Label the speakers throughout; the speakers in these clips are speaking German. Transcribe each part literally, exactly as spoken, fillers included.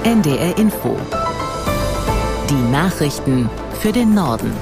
Speaker 1: N D R Info. Die Nachrichten für den Norden.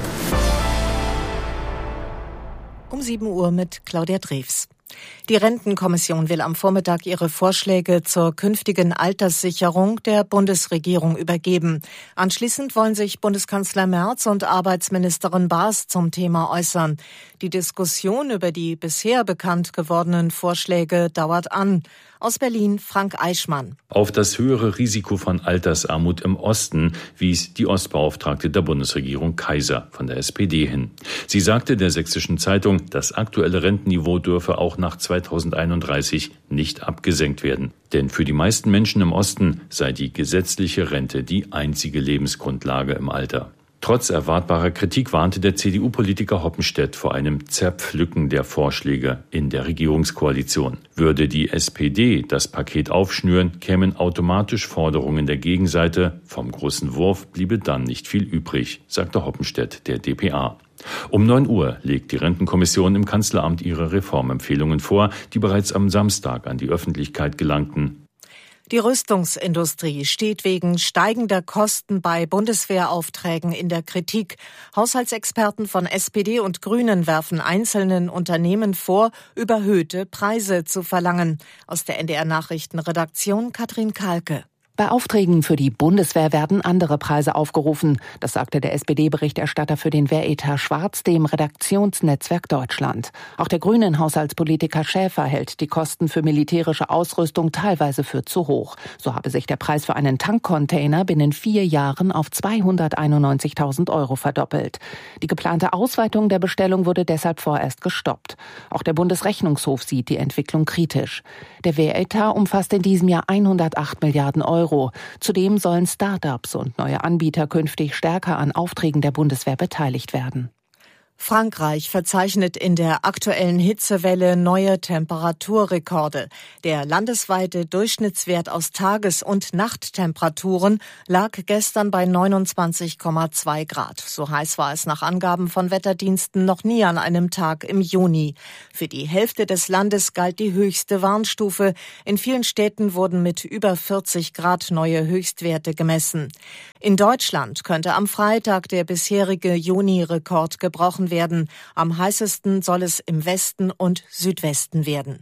Speaker 2: Um sieben Uhr mit Claudia Drews. Die Rentenkommission will am Vormittag ihre Vorschläge zur künftigen Alterssicherung der Bundesregierung übergeben. Anschließend wollen sich Bundeskanzler Merz und Arbeitsministerin Baas zum Thema äußern. Die Diskussion über die bisher bekannt gewordenen Vorschläge dauert an. Aus Berlin Frank Eichmann.
Speaker 3: Auf das höhere Risiko von Altersarmut im Osten wies die Ostbeauftragte der Bundesregierung Kaiser von der S P D hin. Sie sagte der Sächsischen Zeitung, das aktuelle Rentenniveau dürfe auch nach zweitausendeinunddreißig nicht abgesenkt werden. Denn für die meisten Menschen im Osten sei die gesetzliche Rente die einzige Lebensgrundlage im Alter. Trotz erwartbarer Kritik warnte der C D U-Politiker Hoppenstedt vor einem Zerpflücken der Vorschläge in der Regierungskoalition. Würde die S P D das Paket aufschnüren, kämen automatisch Forderungen der Gegenseite. Vom großen Wurf bliebe dann nicht viel übrig, sagte Hoppenstedt der d p a. Um neun Uhr legt die Rentenkommission im Kanzleramt ihre Reformempfehlungen vor, die bereits am Samstag an die Öffentlichkeit gelangten.
Speaker 2: Die Rüstungsindustrie steht wegen steigender Kosten bei Bundeswehraufträgen in der Kritik. Haushaltsexperten von S P D und Grünen werfen einzelnen Unternehmen vor, überhöhte Preise zu verlangen. Aus der N D R-Nachrichtenredaktion Katrin Kahlke.
Speaker 4: Bei Aufträgen für die Bundeswehr werden andere Preise aufgerufen. Das sagte der S P D-Berichterstatter für den Wehretat Schwarz dem Redaktionsnetzwerk Deutschland. Auch der grünen Haushaltspolitiker Schäfer hält die Kosten für militärische Ausrüstung teilweise für zu hoch. So habe sich der Preis für einen Tankcontainer binnen vier Jahren auf zweihunderteinundneunzigtausend Euro verdoppelt. Die geplante Ausweitung der Bestellung wurde deshalb vorerst gestoppt. Auch der Bundesrechnungshof sieht die Entwicklung kritisch. Der Wehretat umfasst in diesem Jahr hundertacht Milliarden Euro. Zudem sollen Start-ups und neue Anbieter künftig stärker an Aufträgen der Bundeswehr beteiligt werden.
Speaker 2: Frankreich verzeichnet in der aktuellen Hitzewelle neue Temperaturrekorde. Der landesweite Durchschnittswert aus Tages- und Nachttemperaturen lag gestern bei neunundzwanzig Komma zwei Grad. So heiß war es nach Angaben von Wetterdiensten noch nie an einem Tag im Juni. Für die Hälfte des Landes galt die höchste Warnstufe. In vielen Städten wurden mit über vierzig Grad neue Höchstwerte gemessen. In Deutschland könnte am Freitag der bisherige Juni-Rekord gebrochen werden. Am heißesten soll es im Westen und Südwesten werden.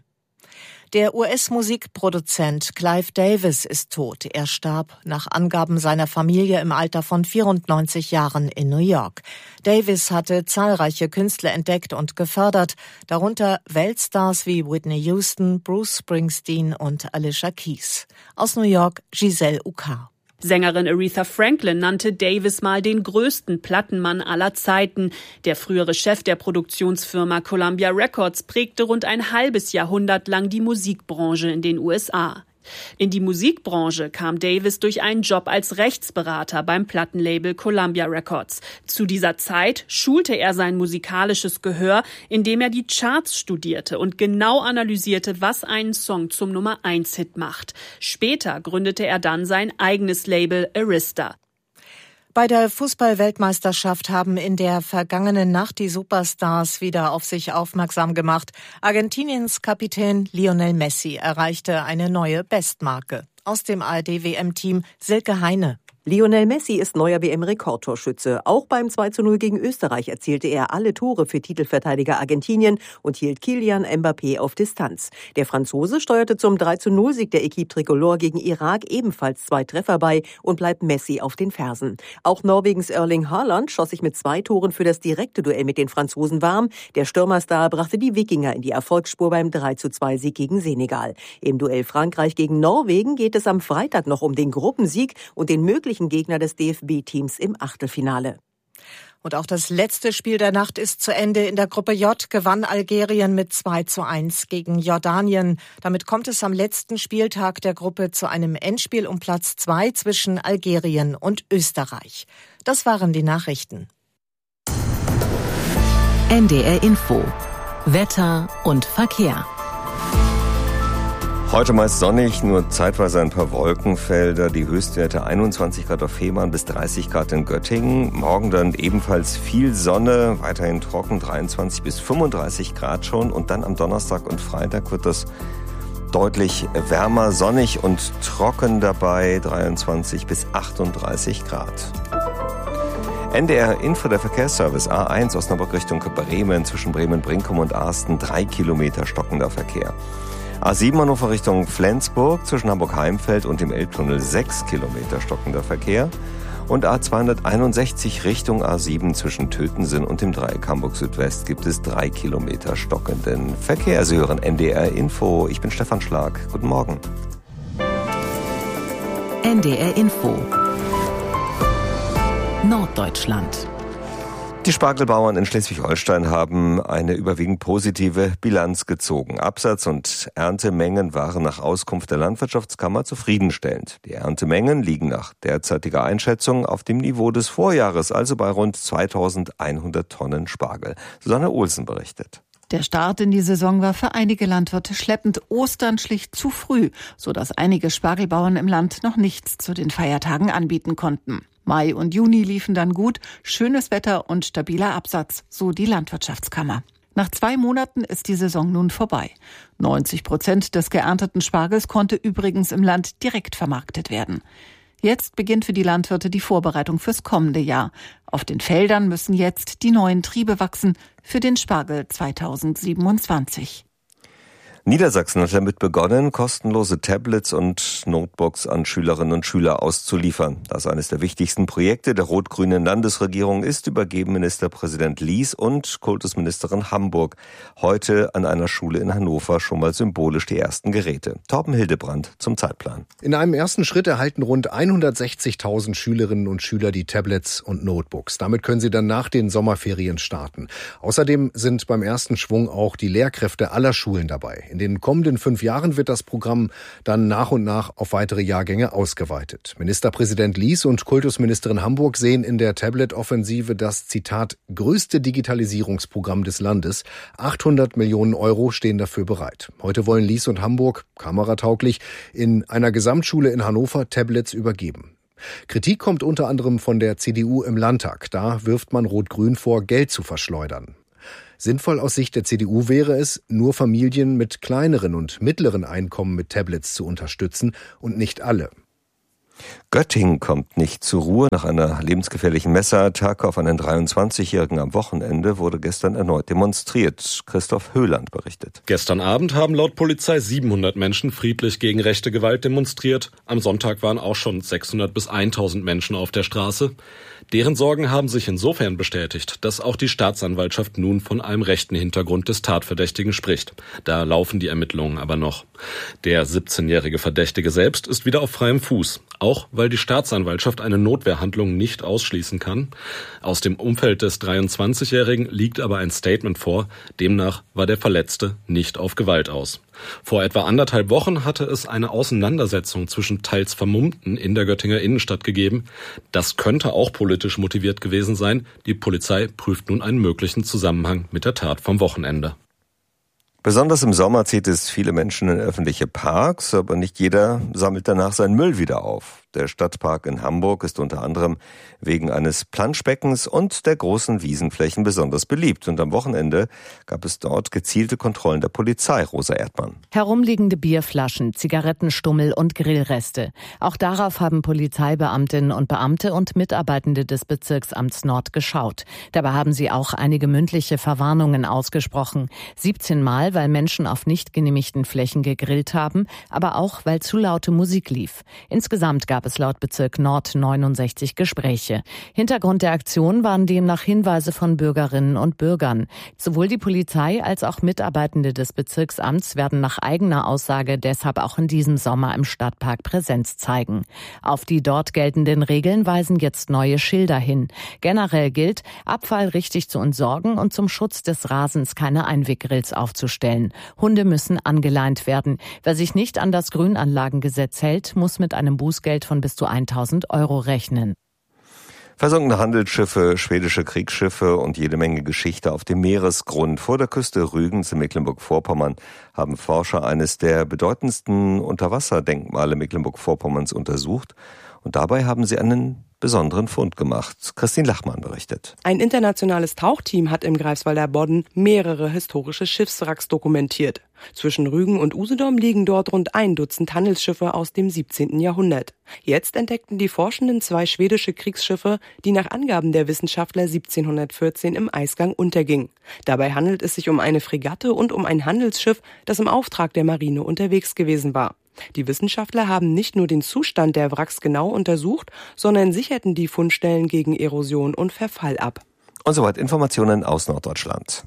Speaker 2: Der U S-Musikproduzent Clive Davis ist tot. Er starb nach Angaben seiner Familie im Alter von vierundneunzig Jahren in New York. Davis hatte zahlreiche Künstler entdeckt und gefördert, darunter Weltstars wie Whitney Houston, Bruce Springsteen und Alicia Keys. Aus New York Giselle Ucar.
Speaker 5: Sängerin Aretha Franklin nannte Davis mal den größten Plattenmann aller Zeiten. Der frühere Chef der Produktionsfirma Columbia Records prägte rund ein halbes Jahrhundert lang die Musikbranche in den U S A. In die Musikbranche kam Davis durch einen Job als Rechtsberater beim Plattenlabel Columbia Records. Zu dieser Zeit schulte er sein musikalisches Gehör, indem er die Charts studierte und genau analysierte, was einen Song zum Nummer eins Hit macht. Später gründete er dann sein eigenes Label Arista.
Speaker 2: Bei der Fußball-Weltmeisterschaft haben in der vergangenen Nacht die Superstars wieder auf sich aufmerksam gemacht. Argentiniens Kapitän Lionel Messi erreichte eine neue Bestmarke. Aus dem A R D-W M-Team Silke Heine.
Speaker 6: Lionel Messi ist neuer W M-Rekordtorschütze. Auch beim zwei zu null gegen Österreich erzielte er alle Tore für Titelverteidiger Argentinien und hielt Kylian Mbappé auf Distanz. Der Franzose steuerte zum drei zu null Sieg der Équipe Tricolore gegen Irak ebenfalls zwei Treffer bei und bleibt Messi auf den Fersen. Auch Norwegens Erling Haaland schoss sich mit zwei Toren für das direkte Duell mit den Franzosen warm. Der Stürmerstar brachte die Wikinger in die Erfolgsspur beim drei zu zwei Sieg gegen Senegal. Im Duell Frankreich gegen Norwegen geht es am Freitag noch um den Gruppensieg und den möglichen Gegner des D F B-Teams im Achtelfinale.
Speaker 2: Und auch das letzte Spiel der Nacht ist zu Ende. In der Gruppe J gewann Algerien mit zwei zu eins gegen Jordanien. Damit kommt es am letzten Spieltag der Gruppe zu einem Endspiel um Platz zwei zwischen Algerien und Österreich. Das waren die Nachrichten.
Speaker 1: N D R Info. Wetter und Verkehr.
Speaker 7: Heute meist sonnig, nur zeitweise ein paar Wolkenfelder. Die Höchstwerte einundzwanzig Grad auf Fehmarn bis dreißig Grad in Göttingen. Morgen dann ebenfalls viel Sonne, weiterhin trocken, dreiundzwanzig bis fünfunddreißig Grad schon. Und dann am Donnerstag und Freitag wird das deutlich wärmer, sonnig und trocken dabei, dreiundzwanzig bis achtunddreißig Grad. N D R Info, der Verkehrsservice. A eins Osnabrück Richtung Bremen, zwischen Bremen-Brinkum und Arsten, drei Kilometer stockender Verkehr. A sieben Hannover Richtung Flensburg, zwischen Hamburg-Heimfeld und dem Elbtunnel, sechs Kilometer stockender Verkehr. Und A zweihunderteinundsechzig Richtung A sieben zwischen Tötensen und dem Dreieck Hamburg-Südwest gibt es drei Kilometer stockenden Verkehr. Sie hören N D R Info. Ich bin Stefan Schlag. Guten Morgen.
Speaker 1: N D R Info Norddeutschland.
Speaker 7: Die Spargelbauern in Schleswig-Holstein haben eine überwiegend positive Bilanz gezogen. Absatz- und Erntemengen waren nach Auskunft der Landwirtschaftskammer zufriedenstellend. Die Erntemengen liegen nach derzeitiger Einschätzung auf dem Niveau des Vorjahres, also bei rund zweitausendeinhundert Tonnen Spargel. Susanne Olsen berichtet.
Speaker 8: Der Start in die Saison war für einige Landwirte schleppend. Ostern schlicht zu früh, sodass einige Spargelbauern im Land noch nichts zu den Feiertagen anbieten konnten. Mai und Juni liefen dann gut, schönes Wetter und stabiler Absatz, so die Landwirtschaftskammer. Nach zwei Monaten ist die Saison nun vorbei. neunzig Prozent des geernteten Spargels konnte übrigens im Land direkt vermarktet werden. Jetzt beginnt für die Landwirte die Vorbereitung fürs kommende Jahr. Auf den Feldern müssen jetzt die neuen Triebe wachsen für den Spargel zweitausendsiebenundzwanzig.
Speaker 7: Niedersachsen hat damit begonnen, kostenlose Tablets und Notebooks an Schülerinnen und Schüler auszuliefern. Das eines der wichtigsten Projekte der rot-grünen Landesregierung ist, übergeben Ministerpräsident Lies und Kultusministerin Hamburg heute an einer Schule in Hannover schon mal symbolisch die ersten Geräte. Torben Hildebrand zum Zeitplan.
Speaker 9: In einem ersten Schritt erhalten rund hundertsechzigtausend Schülerinnen und Schüler die Tablets und Notebooks. Damit können sie dann nach den Sommerferien starten. Außerdem sind beim ersten Schwung auch die Lehrkräfte aller Schulen dabei. In den kommenden fünf Jahren wird das Programm dann nach und nach auf weitere Jahrgänge ausgeweitet. Ministerpräsident Lies und Kultusministerin Hamburg sehen in der Tablet-Offensive das, Zitat, größte Digitalisierungsprogramm des Landes. achthundert Millionen Euro stehen dafür bereit. Heute wollen Lies und Hamburg, kameratauglich, in einer Gesamtschule in Hannover Tablets übergeben. Kritik kommt unter anderem von der C D U im Landtag. Da wirft man Rot-Grün vor, Geld zu verschleudern. Sinnvoll aus Sicht der C D U wäre es, nur Familien mit kleineren und mittleren Einkommen mit Tablets zu unterstützen und nicht alle.
Speaker 7: Göttingen kommt nicht zur Ruhe. Nach einer lebensgefährlichen Messerattacke auf einen dreiundzwanzigjährigen am Wochenende wurde gestern erneut demonstriert. Christoph Höhland berichtet.
Speaker 10: Gestern Abend haben laut Polizei siebenhundert Menschen friedlich gegen rechte Gewalt demonstriert. Am Sonntag waren auch schon sechshundert bis tausend Menschen auf der Straße. Deren Sorgen haben sich insofern bestätigt, dass auch die Staatsanwaltschaft nun von einem rechten Hintergrund des Tatverdächtigen spricht. Da laufen die Ermittlungen aber noch. Der siebzehnjährige Verdächtige selbst ist wieder auf freiem Fuß. Auch weil die Staatsanwaltschaft eine Notwehrhandlung nicht ausschließen kann. Aus dem Umfeld des dreiundzwanzigjährigen liegt aber ein Statement vor. Demnach war der Verletzte nicht auf Gewalt aus. Vor etwa anderthalb Wochen hatte es eine Auseinandersetzung zwischen teils Vermummten in der Göttinger Innenstadt gegeben. Das könnte auch politisch motiviert gewesen sein. Die Polizei prüft nun einen möglichen Zusammenhang mit der Tat vom Wochenende.
Speaker 7: Besonders im Sommer zieht es viele Menschen in öffentliche Parks, aber nicht jeder sammelt danach seinen Müll wieder auf. Der Stadtpark in Hamburg ist unter anderem wegen eines Planschbeckens und der großen Wiesenflächen besonders beliebt. Und am Wochenende gab es dort gezielte Kontrollen der Polizei. Rosa Erdmann.
Speaker 4: Herumliegende Bierflaschen, Zigarettenstummel und Grillreste. Auch darauf haben Polizeibeamtinnen und Beamte und Mitarbeitende des Bezirksamts Nord geschaut. Dabei haben sie auch einige mündliche Verwarnungen ausgesprochen. siebzehn Mal, weil Menschen auf nicht genehmigten Flächen gegrillt haben, aber auch, weil zu laute Musik lief. Insgesamt gab es laut Bezirk Nord neunundsechzig Gespräche. Hintergrund der Aktion waren demnach Hinweise von Bürgerinnen und Bürgern. Sowohl die Polizei als auch Mitarbeitende des Bezirksamts werden nach eigener Aussage deshalb auch in diesem Sommer im Stadtpark Präsenz zeigen. Auf die dort geltenden Regeln weisen jetzt neue Schilder hin. Generell gilt, Abfall richtig zu entsorgen und zum Schutz des Rasens keine Einweggrills aufzustellen. Hunde müssen angeleint werden. Wer sich nicht an das Grünanlagengesetz hält, muss mit einem Bußgeld von bis zu tausend Euro rechnen.
Speaker 7: Versunkene Handelsschiffe, schwedische Kriegsschiffe und jede Menge Geschichte auf dem Meeresgrund. Vor der Küste Rügens in Mecklenburg-Vorpommern haben Forscher eines der bedeutendsten Unterwasserdenkmale Mecklenburg-Vorpommerns untersucht. Und dabei haben sie einen besonderen Fund gemacht. Christine Lachmann berichtet.
Speaker 11: Ein internationales Tauchteam hat im Greifswalder Bodden mehrere historische Schiffswracks dokumentiert. Zwischen Rügen und Usedom liegen dort rund ein Dutzend Handelsschiffe aus dem siebzehnten Jahrhundert. Jetzt entdeckten die Forschenden zwei schwedische Kriegsschiffe, die nach Angaben der Wissenschaftler siebzehnhundertvierzehn im Eisgang untergingen. Dabei handelt es sich um eine Fregatte und um ein Handelsschiff, das im Auftrag der Marine unterwegs gewesen war. Die Wissenschaftler haben nicht nur den Zustand der Wracks genau untersucht, sondern sicherten die Fundstellen gegen Erosion und Verfall ab.
Speaker 7: Und soweit Informationen aus Norddeutschland.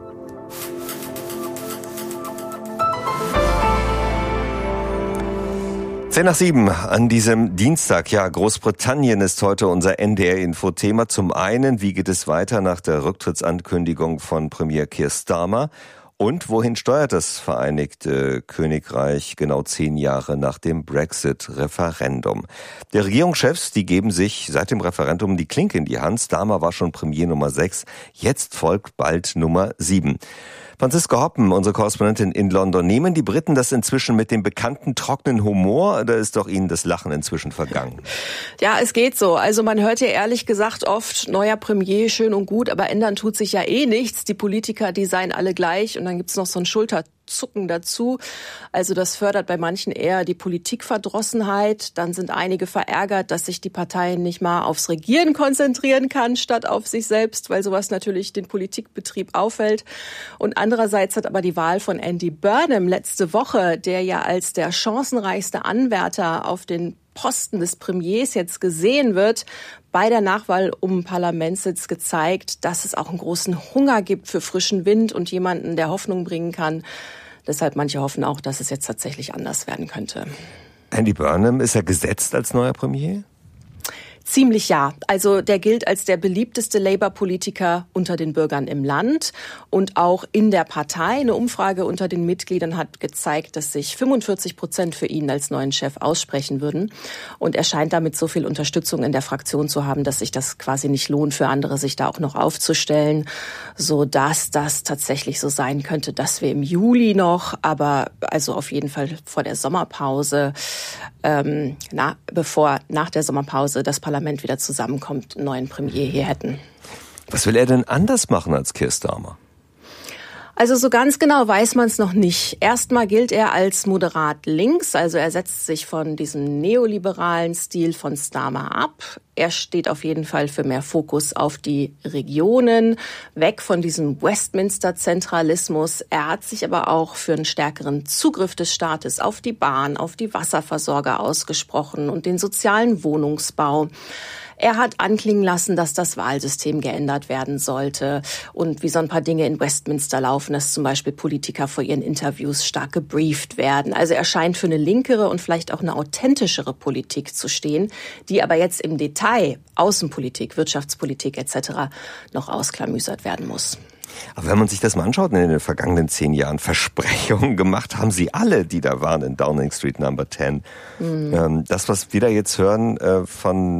Speaker 7: Zehn nach sieben an diesem Dienstag. Ja, Großbritannien ist heute unser N D R-Info-Thema. Zum einen, wie geht es weiter nach der Rücktrittsankündigung von Premier Keir Starmer? Und wohin steuert das Vereinigte Königreich genau zehn Jahre nach dem Brexit-Referendum? Die Regierungschefs, die geben sich seit dem Referendum die Klinke in die Hand. Starmer war schon Premier Nummer sechs, jetzt folgt bald Nummer sieben. Franziska Hoppen, unsere Korrespondentin in London. Nehmen die Briten das inzwischen mit dem bekannten trockenen Humor oder ist doch ihnen das Lachen inzwischen vergangen?
Speaker 12: Ja, es geht so. Also man hört ja ehrlich gesagt oft, neuer Premier, schön und gut, aber ändern tut sich ja eh nichts. Die Politiker, die seien alle gleich und dann gibt's noch so ein Schulterzucken dazu. Also das fördert bei manchen eher die Politikverdrossenheit. Dann sind einige verärgert, dass sich die Partei nicht mal aufs Regieren konzentrieren kann, statt auf sich selbst, weil sowas natürlich den Politikbetrieb auffällt. Und andererseits hat aber die Wahl von Andy Burnham letzte Woche, der ja als der chancenreichste Anwärter auf den Posten des Premiers jetzt gesehen wird, bei der Nachwahl um Parlamentssitz gezeigt, dass es auch einen großen Hunger gibt für frischen Wind und jemanden, der Hoffnung bringen kann. Deshalb manche hoffen auch, dass es jetzt tatsächlich anders werden könnte.
Speaker 7: Andy Burnham, ist er gesetzt als neuer Premier?
Speaker 12: Ziemlich ja. Also der gilt als der beliebteste Labour-Politiker unter den Bürgern im Land und auch in der Partei. Eine Umfrage unter den Mitgliedern hat gezeigt, dass sich fünfundvierzig Prozent für ihn als neuen Chef aussprechen würden. Und er scheint damit so viel Unterstützung in der Fraktion zu haben, dass sich das quasi nicht lohnt für andere, sich da auch noch aufzustellen, sodass das tatsächlich so sein könnte, dass wir im Juli noch, aber also auf jeden Fall vor der Sommerpause, ähm, na, bevor nach der Sommerpause das Parlament Parlament wieder zusammenkommt, einen neuen Premier hier hätten.
Speaker 7: Was will er denn anders machen als Keir Starmer?
Speaker 12: Also so ganz genau weiß man es noch nicht. Erstmal gilt er als moderat links, also er setzt sich von diesem neoliberalen Stil von Starmer ab. Er steht auf jeden Fall für mehr Fokus auf die Regionen, weg von diesem Westminster-Zentralismus. Er hat sich aber auch für einen stärkeren Zugriff des Staates auf die Bahn, auf die Wasserversorger ausgesprochen und den sozialen Wohnungsbau. Er hat anklingen lassen, dass das Wahlsystem geändert werden sollte und wie so ein paar Dinge in Westminster laufen, dass zum Beispiel Politiker vor ihren Interviews stark gebrieft werden. Also er scheint für eine linkere und vielleicht auch eine authentischere Politik zu stehen, die aber jetzt im Detail, Außenpolitik, Wirtschaftspolitik et cetera noch ausklamüsert werden muss.
Speaker 7: Aber wenn man sich das mal anschaut, in den vergangenen zehn Jahren Versprechungen gemacht haben sie alle, die da waren in Downing Street Number zehn. Mhm. Das, was wir da jetzt hören von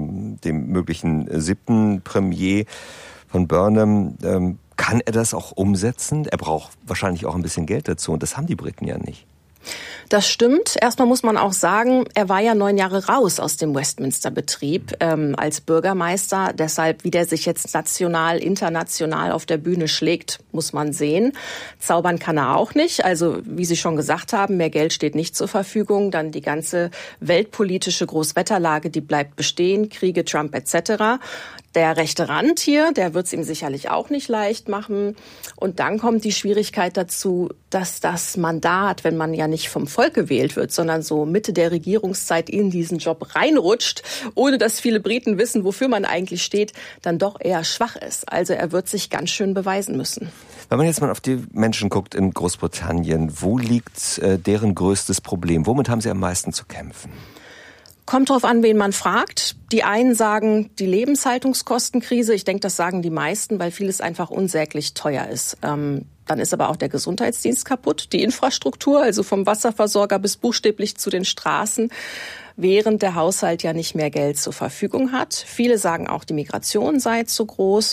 Speaker 7: dem möglichen siebten Premier von Burnham, kann er das auch umsetzen? Er braucht wahrscheinlich auch ein bisschen Geld dazu und das haben die Briten ja nicht.
Speaker 12: Das stimmt. Erstmal muss man auch sagen, er war ja neun Jahre raus aus dem Westminster-Betrieb ähm, als Bürgermeister. Deshalb, wie der sich jetzt national, international auf der Bühne schlägt, muss man sehen. Zaubern kann er auch nicht. Also, wie Sie schon gesagt haben, mehr Geld steht nicht zur Verfügung. Dann die ganze weltpolitische Großwetterlage, die bleibt bestehen. Kriege, Trump et cetera. Der rechte Rand hier, der wird es ihm sicherlich auch nicht leicht machen. Und dann kommt die Schwierigkeit dazu, dass das Mandat, wenn man ja nicht vom Volk gewählt wird, sondern so Mitte der Regierungszeit in diesen Job reinrutscht, ohne dass viele Briten wissen, wofür man eigentlich steht, dann doch eher schwach ist. Also er wird sich ganz schön beweisen müssen.
Speaker 7: Wenn man jetzt mal auf die Menschen guckt in Großbritannien, wo liegt äh, deren größtes Problem? Womit haben sie am meisten zu kämpfen?
Speaker 12: Kommt drauf an, wen man fragt. Die einen sagen, die Lebenshaltungskostenkrise. Ich denke, das sagen die meisten, weil vieles einfach unsäglich teuer ist. Ähm, dann ist aber auch der Gesundheitsdienst kaputt, die Infrastruktur, also vom Wasserversorger bis buchstäblich zu den Straßen, während der Haushalt ja nicht mehr Geld zur Verfügung hat. Viele sagen auch, die Migration sei zu groß.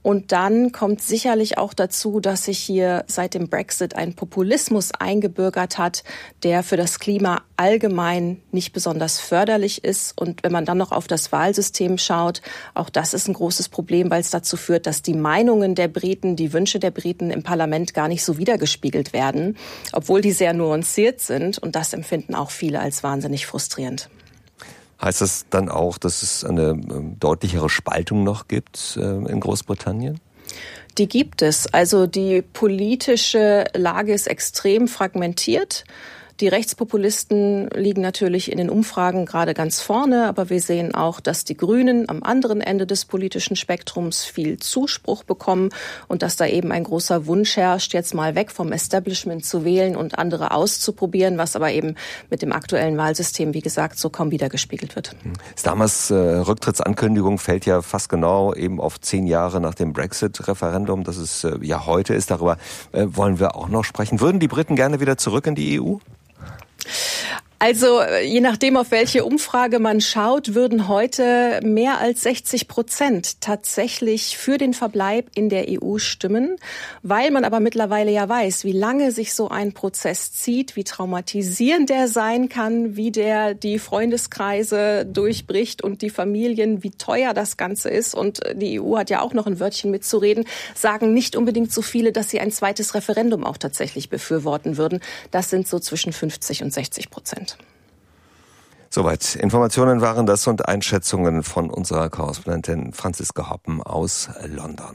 Speaker 12: Und dann kommt sicherlich auch dazu, dass sich hier seit dem Brexit ein Populismus eingebürgert hat, der für das Klima allgemein nicht besonders förderlich ist. Und wenn man dann noch auf das Wahlsystem schaut, auch das ist ein großes Problem, weil es dazu führt, dass die Meinungen der Briten, die Wünsche der Briten im Parlament gar nicht so wiedergespiegelt werden, obwohl die sehr nuanciert sind. Und das empfinden auch viele als wahnsinnig frustrierend.
Speaker 7: Heißt das dann auch, dass es eine deutlichere Spaltung noch gibt in Großbritannien?
Speaker 12: Die gibt es. Also die politische Lage ist extrem fragmentiert. Die Rechtspopulisten liegen natürlich in den Umfragen gerade ganz vorne, aber wir sehen auch, dass die Grünen am anderen Ende des politischen Spektrums viel Zuspruch bekommen und dass da eben ein großer Wunsch herrscht, jetzt mal weg vom Establishment zu wählen und andere auszuprobieren, was aber eben mit dem aktuellen Wahlsystem, wie gesagt, so kaum wiedergespiegelt wird.
Speaker 7: Das damals äh, Rücktrittsankündigung fällt ja fast genau eben auf zehn Jahre nach dem Brexit-Referendum, das es äh, ja heute ist. Darüber äh, wollen wir auch noch sprechen. Würden die Briten gerne wieder zurück in die E U?
Speaker 12: Also je nachdem, auf welche Umfrage man schaut, würden heute mehr als sechzig Prozent tatsächlich für den Verbleib in der E U stimmen, weil man aber mittlerweile ja weiß, wie lange sich so ein Prozess zieht, wie traumatisierend der sein kann, wie der die Freundeskreise durchbricht und die Familien, wie teuer das Ganze ist. Und die E U hat ja auch noch ein Wörtchen mitzureden, sagen nicht unbedingt so viele, dass sie ein zweites Referendum auch tatsächlich befürworten würden. Das sind so zwischen fünfzig und sechzig Prozent.
Speaker 7: Soweit Informationen waren das und Einschätzungen von unserer Korrespondentin Franziska Hoppen aus London.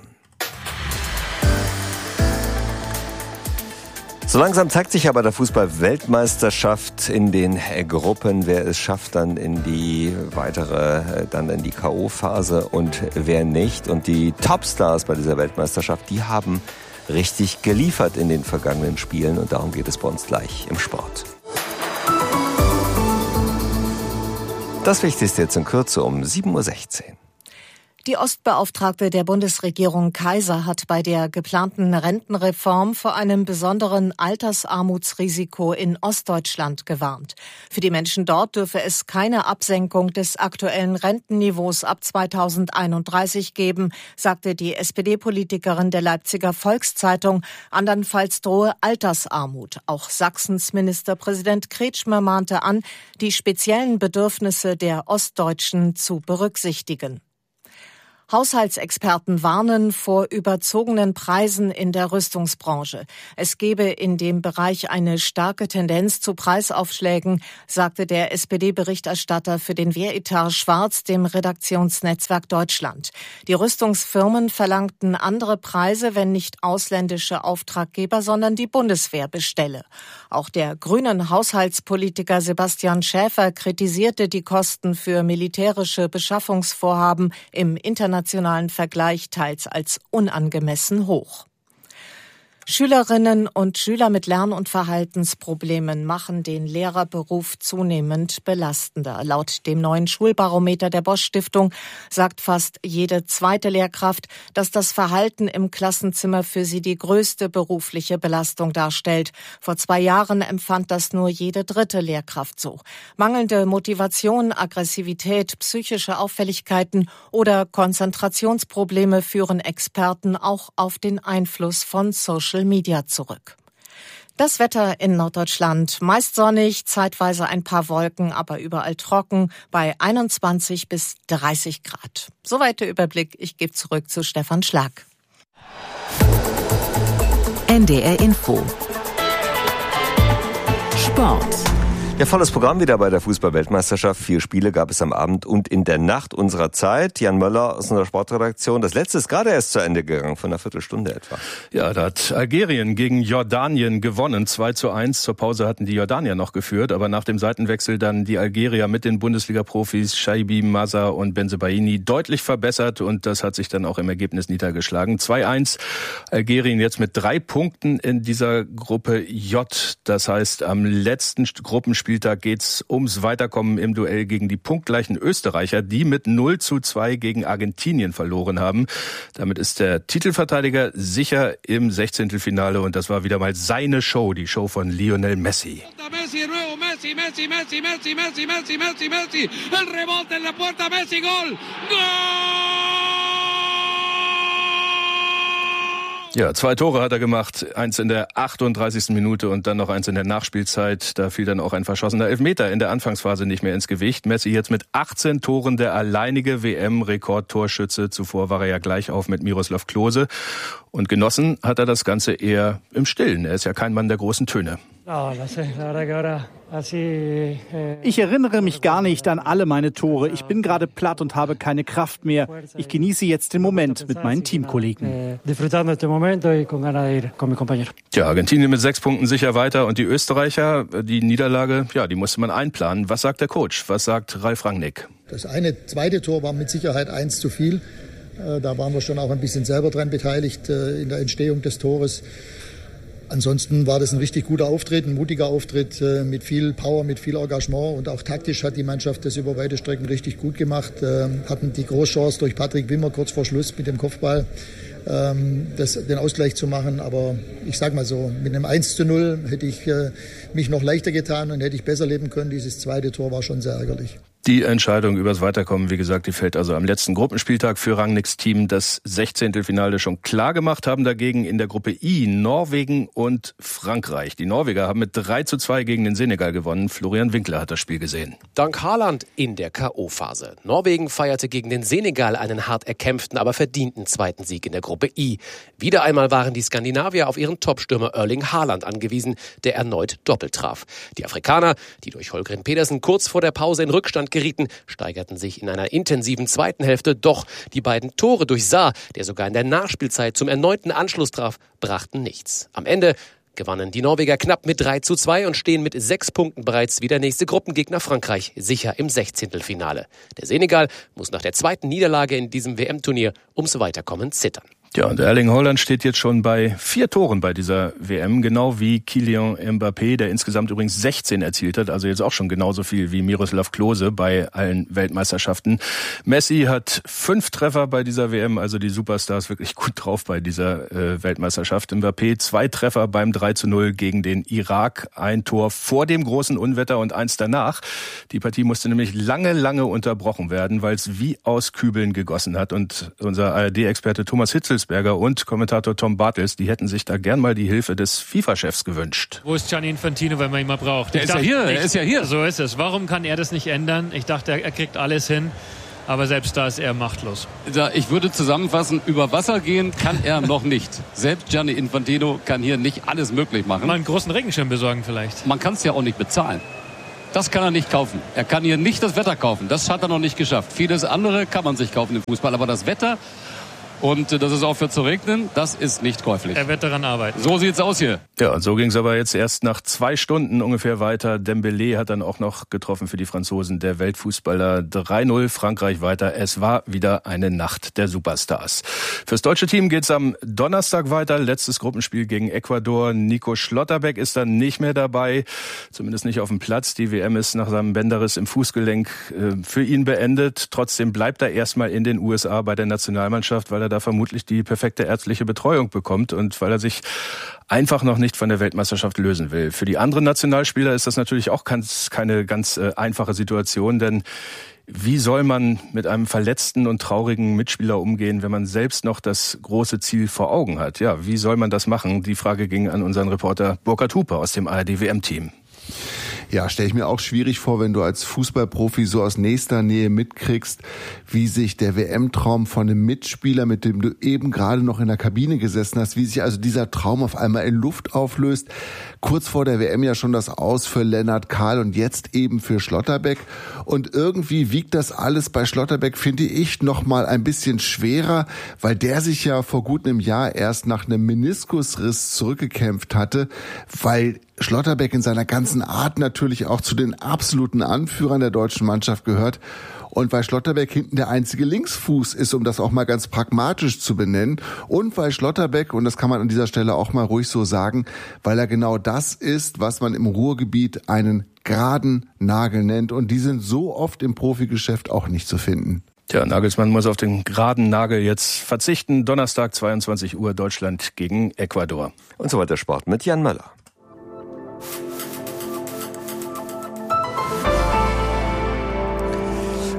Speaker 7: So langsam zeigt sich aber der Fußball-Weltmeisterschaft in den Gruppen, wer es schafft, dann in die weitere, dann in die K O-Phase und wer nicht. Und die Topstars bei dieser Weltmeisterschaft, die haben richtig geliefert in den vergangenen Spielen und darum geht es bei uns gleich im Sport. Das Wichtigste jetzt in Kürze um sieben Uhr sechzehn.
Speaker 2: Die Ostbeauftragte der Bundesregierung Kaiser hat bei der geplanten Rentenreform vor einem besonderen Altersarmutsrisiko in Ostdeutschland gewarnt. Für die Menschen dort dürfe es keine Absenkung des aktuellen Rentenniveaus ab zweitausendeinunddreißig geben, sagte die S P D-Politikerin der Leipziger Volkszeitung. Andernfalls drohe Altersarmut. Auch Sachsens Ministerpräsident Kretschmer mahnte an, die speziellen Bedürfnisse der Ostdeutschen zu berücksichtigen. Haushaltsexperten warnen vor überzogenen Preisen in der Rüstungsbranche. Es gebe in dem Bereich eine starke Tendenz zu Preisaufschlägen, sagte der S P D-Berichterstatter für den Wehretat Schwarz dem Redaktionsnetzwerk Deutschland. Die Rüstungsfirmen verlangten andere Preise, wenn nicht ausländische Auftraggeber, sondern die Bundeswehr bestelle. Auch der grünen Haushaltspolitiker Sebastian Schäfer kritisierte die Kosten für militärische Beschaffungsvorhaben im internationalen internationalen Vergleich teils als unangemessen hoch. Schülerinnen und Schüler mit Lern- und Verhaltensproblemen machen den Lehrerberuf zunehmend belastender. Laut dem neuen Schulbarometer der Bosch Stiftung sagt fast jede zweite Lehrkraft, dass das Verhalten im Klassenzimmer für sie die größte berufliche Belastung darstellt. Vor zwei Jahren empfand das nur jede dritte Lehrkraft so. Mangelnde Motivation, Aggressivität, psychische Auffälligkeiten oder Konzentrationsprobleme führen Experten auch auf den Einfluss von Social Media zurück. Das Wetter in Norddeutschland meist sonnig, zeitweise ein paar Wolken, aber überall trocken bei einundzwanzig bis dreißig Grad. Soweit der Überblick. Ich gebe zurück zu Stefan Schlag.
Speaker 1: N D R Info. Sport.
Speaker 7: Ja, volles Programm wieder bei der Fußball-Weltmeisterschaft. Vier Spiele gab es am Abend und in der Nacht unserer Zeit. Jan Möller aus unserer Sportredaktion. Das letzte ist gerade erst zu Ende gegangen, von einer Viertelstunde etwa.
Speaker 13: Ja, da hat Algerien gegen Jordanien gewonnen. zwei zu eins. Zur Pause hatten die Jordanier noch geführt, aber nach dem Seitenwechsel dann die Algerier mit den Bundesliga-Profis Shaibi, Mazza und Bensebaini deutlich verbessert und das hat sich dann auch im Ergebnis niedergeschlagen. zwei eins. Algerien jetzt mit drei Punkten in dieser Gruppe J. Das heißt, am letzten Gruppenspiel Spieltag geht's ums Weiterkommen im Duell gegen die punktgleichen Österreicher, die mit null zu zwei gegen Argentinien verloren haben. Damit ist der Titelverteidiger sicher im Sechzehntelfinale und das war wieder mal seine Show, die Show von Lionel Messi.
Speaker 14: Messi, nuevo Messi, Messi, Messi, Messi, Messi, Messi, Messi, Messi, el rebote en la puerta, Messi, gol, gol!
Speaker 13: Ja, zwei Tore hat er gemacht. Eins in der achtunddreißigsten Minute und dann noch eins in der Nachspielzeit. Da fiel dann auch ein verschossener Elfmeter in der Anfangsphase nicht mehr ins Gewicht. Messi jetzt mit achtzehn Toren der alleinige W M-Rekordtorschütze. Zuvor war er ja gleich auf mit Miroslav Klose. Und genossen hat er das Ganze eher im Stillen. Er ist ja kein Mann der großen Töne.
Speaker 15: Ich erinnere mich gar nicht an alle meine Tore. Ich bin gerade platt und habe keine Kraft mehr. Ich genieße jetzt den Moment mit meinen Teamkollegen.
Speaker 13: Ja, Argentinien mit sechs Punkten sicher weiter und die Österreicher, die Niederlage, ja, die musste man einplanen. Was sagt der Coach? Was sagt Ralf Rangnick?
Speaker 16: Das eine zweite Tor war mit Sicherheit eins zu viel. Da waren wir schon auch ein bisschen selber dran beteiligt in der Entstehung des Tores. Ansonsten war das ein richtig guter Auftritt, ein mutiger Auftritt mit viel Power, mit viel Engagement und auch taktisch hat die Mannschaft das über weite Strecken richtig gut gemacht. Hatten die Großchance durch Patrick Wimmer kurz vor Schluss mit dem Kopfball das, den Ausgleich zu machen. Aber ich sage mal so, mit einem eins zu null hätte ich mich noch leichter getan und hätte ich besser leben können. Dieses zweite Tor war schon sehr ärgerlich.
Speaker 13: Die Entscheidung übers Weiterkommen, wie gesagt, die fällt also am letzten Gruppenspieltag für Rangnicks Team. Das Sechzehntelfinale schon klar gemacht, haben dagegen in der Gruppe I Norwegen und Frankreich. Die Norweger haben mit drei zu zwei gegen den Senegal gewonnen. Florian Winkler hat das Spiel gesehen.
Speaker 17: Dank Haaland in der K O-Phase. Norwegen feierte gegen den Senegal einen hart erkämpften, aber verdienten zweiten Sieg in der Gruppe I. Wieder einmal waren die Skandinavier auf ihren Topstürmer Erling Haaland angewiesen, der erneut doppelt traf. Die Afrikaner, die durch Holgren Pedersen kurz vor der Pause in Rückstand gerieten, steigerten sich in einer intensiven zweiten Hälfte. Doch die beiden Tore durch Saar, der sogar in der Nachspielzeit zum erneuten Anschluss traf, brachten nichts. Am Ende gewannen die Norweger knapp mit drei zu zwei und stehen mit sechs Punkten bereits wie der nächste Gruppengegner Frankreich sicher im Sechzehntelfinale. Der Senegal muss nach der zweiten Niederlage in diesem W M-Turnier ums Weiterkommen zittern.
Speaker 13: Ja, und Erling Haaland steht jetzt schon bei vier Toren bei dieser W M, genau wie Kylian Mbappé, der insgesamt übrigens sechzehn erzielt hat, also jetzt auch schon genauso viel wie Miroslav Klose bei allen Weltmeisterschaften. Messi hat fünf Treffer bei dieser W M, also die Superstars wirklich gut drauf bei dieser äh, Weltmeisterschaft. Mbappé zwei Treffer beim drei zu null gegen den Irak, ein Tor vor dem großen Unwetter und eins danach. Die Partie musste nämlich lange, lange unterbrochen werden, weil es wie aus Kübeln gegossen hat. Und unser A R D-Experte Thomas Hitzelsberger und Kommentator Tom Bartels, die hätten sich da gern mal die Hilfe des FIFA-Chefs gewünscht.
Speaker 18: Wo ist Gianni Infantino, wenn man ihn mal braucht?
Speaker 19: Der ist ja hier, er ist ja hier.
Speaker 18: So ist es. Warum kann er das nicht ändern? Ich dachte, er kriegt alles hin. Aber selbst da ist er machtlos.
Speaker 19: Ich würde zusammenfassen, über Wasser gehen kann er noch nicht. Selbst Gianni Infantino kann hier nicht alles möglich machen.
Speaker 18: Mal einen großen Regenschirm besorgen vielleicht.
Speaker 19: Man kann es ja auch nicht bezahlen. Das kann er nicht kaufen. Er kann hier nicht das Wetter kaufen. Das hat er noch nicht geschafft. Vieles andere kann man sich kaufen im Fußball. Aber das Wetter... Und dass es aufhört zu regnen, das ist nicht käuflich.
Speaker 18: Er wird daran arbeiten.
Speaker 19: So sieht's aus hier.
Speaker 13: Ja, und so ging es aber jetzt erst nach zwei Stunden ungefähr weiter. Dembélé hat dann auch noch getroffen für die Franzosen. Der Weltfußballer drei null, Frankreich weiter. Es war wieder eine Nacht der Superstars. Fürs deutsche Team geht's am Donnerstag weiter. Letztes Gruppenspiel gegen Ecuador. Nico Schlotterbeck ist dann nicht mehr dabei. Zumindest nicht auf dem Platz. Die W M ist nach seinem Bänderriss im Fußgelenk äh, für ihn beendet. Trotzdem bleibt er erstmal in den U S A bei der Nationalmannschaft, weil er da vermutlich die perfekte ärztliche Betreuung bekommt und weil er sich einfach noch nicht von der Weltmeisterschaft lösen will. Für die anderen Nationalspieler ist das natürlich auch ganz, keine ganz äh, einfache Situation, denn wie soll man mit einem verletzten und traurigen Mitspieler umgehen, wenn man selbst noch das große Ziel vor Augen hat? Ja, wie soll man das machen? Die Frage ging an unseren Reporter Burkhard Hupe aus dem A R D-W M-Team.
Speaker 20: Ja, stelle ich mir auch schwierig vor, wenn du als Fußballprofi so aus nächster Nähe mitkriegst, wie sich der W M-Traum von einem Mitspieler, mit dem du eben gerade noch in der Kabine gesessen hast, wie sich also dieser Traum auf einmal in Luft auflöst. Kurz vor der W M ja schon das Aus für Lennart Kahl und jetzt eben für Schlotterbeck. Und irgendwie wiegt das alles bei Schlotterbeck, finde ich, noch mal ein bisschen schwerer, weil der sich ja vor gut einem Jahr erst nach einem Meniskusriss zurückgekämpft hatte, weil Schlotterbeck in seiner ganzen Art natürlich auch zu den absoluten Anführern der deutschen Mannschaft gehört und weil Schlotterbeck hinten der einzige Linksfuß ist, um das auch mal ganz pragmatisch zu benennen und weil Schlotterbeck, und das kann man an dieser Stelle auch mal ruhig so sagen, weil er genau das ist, was man im Ruhrgebiet einen geraden Nagel nennt und die sind so oft im Profigeschäft auch nicht zu finden.
Speaker 13: Tja, Nagelsmann muss auf den geraden Nagel jetzt verzichten. Donnerstag, zweiundzwanzig Uhr, Deutschland gegen Ecuador.
Speaker 7: Und so weiter Sport mit Jan Möller.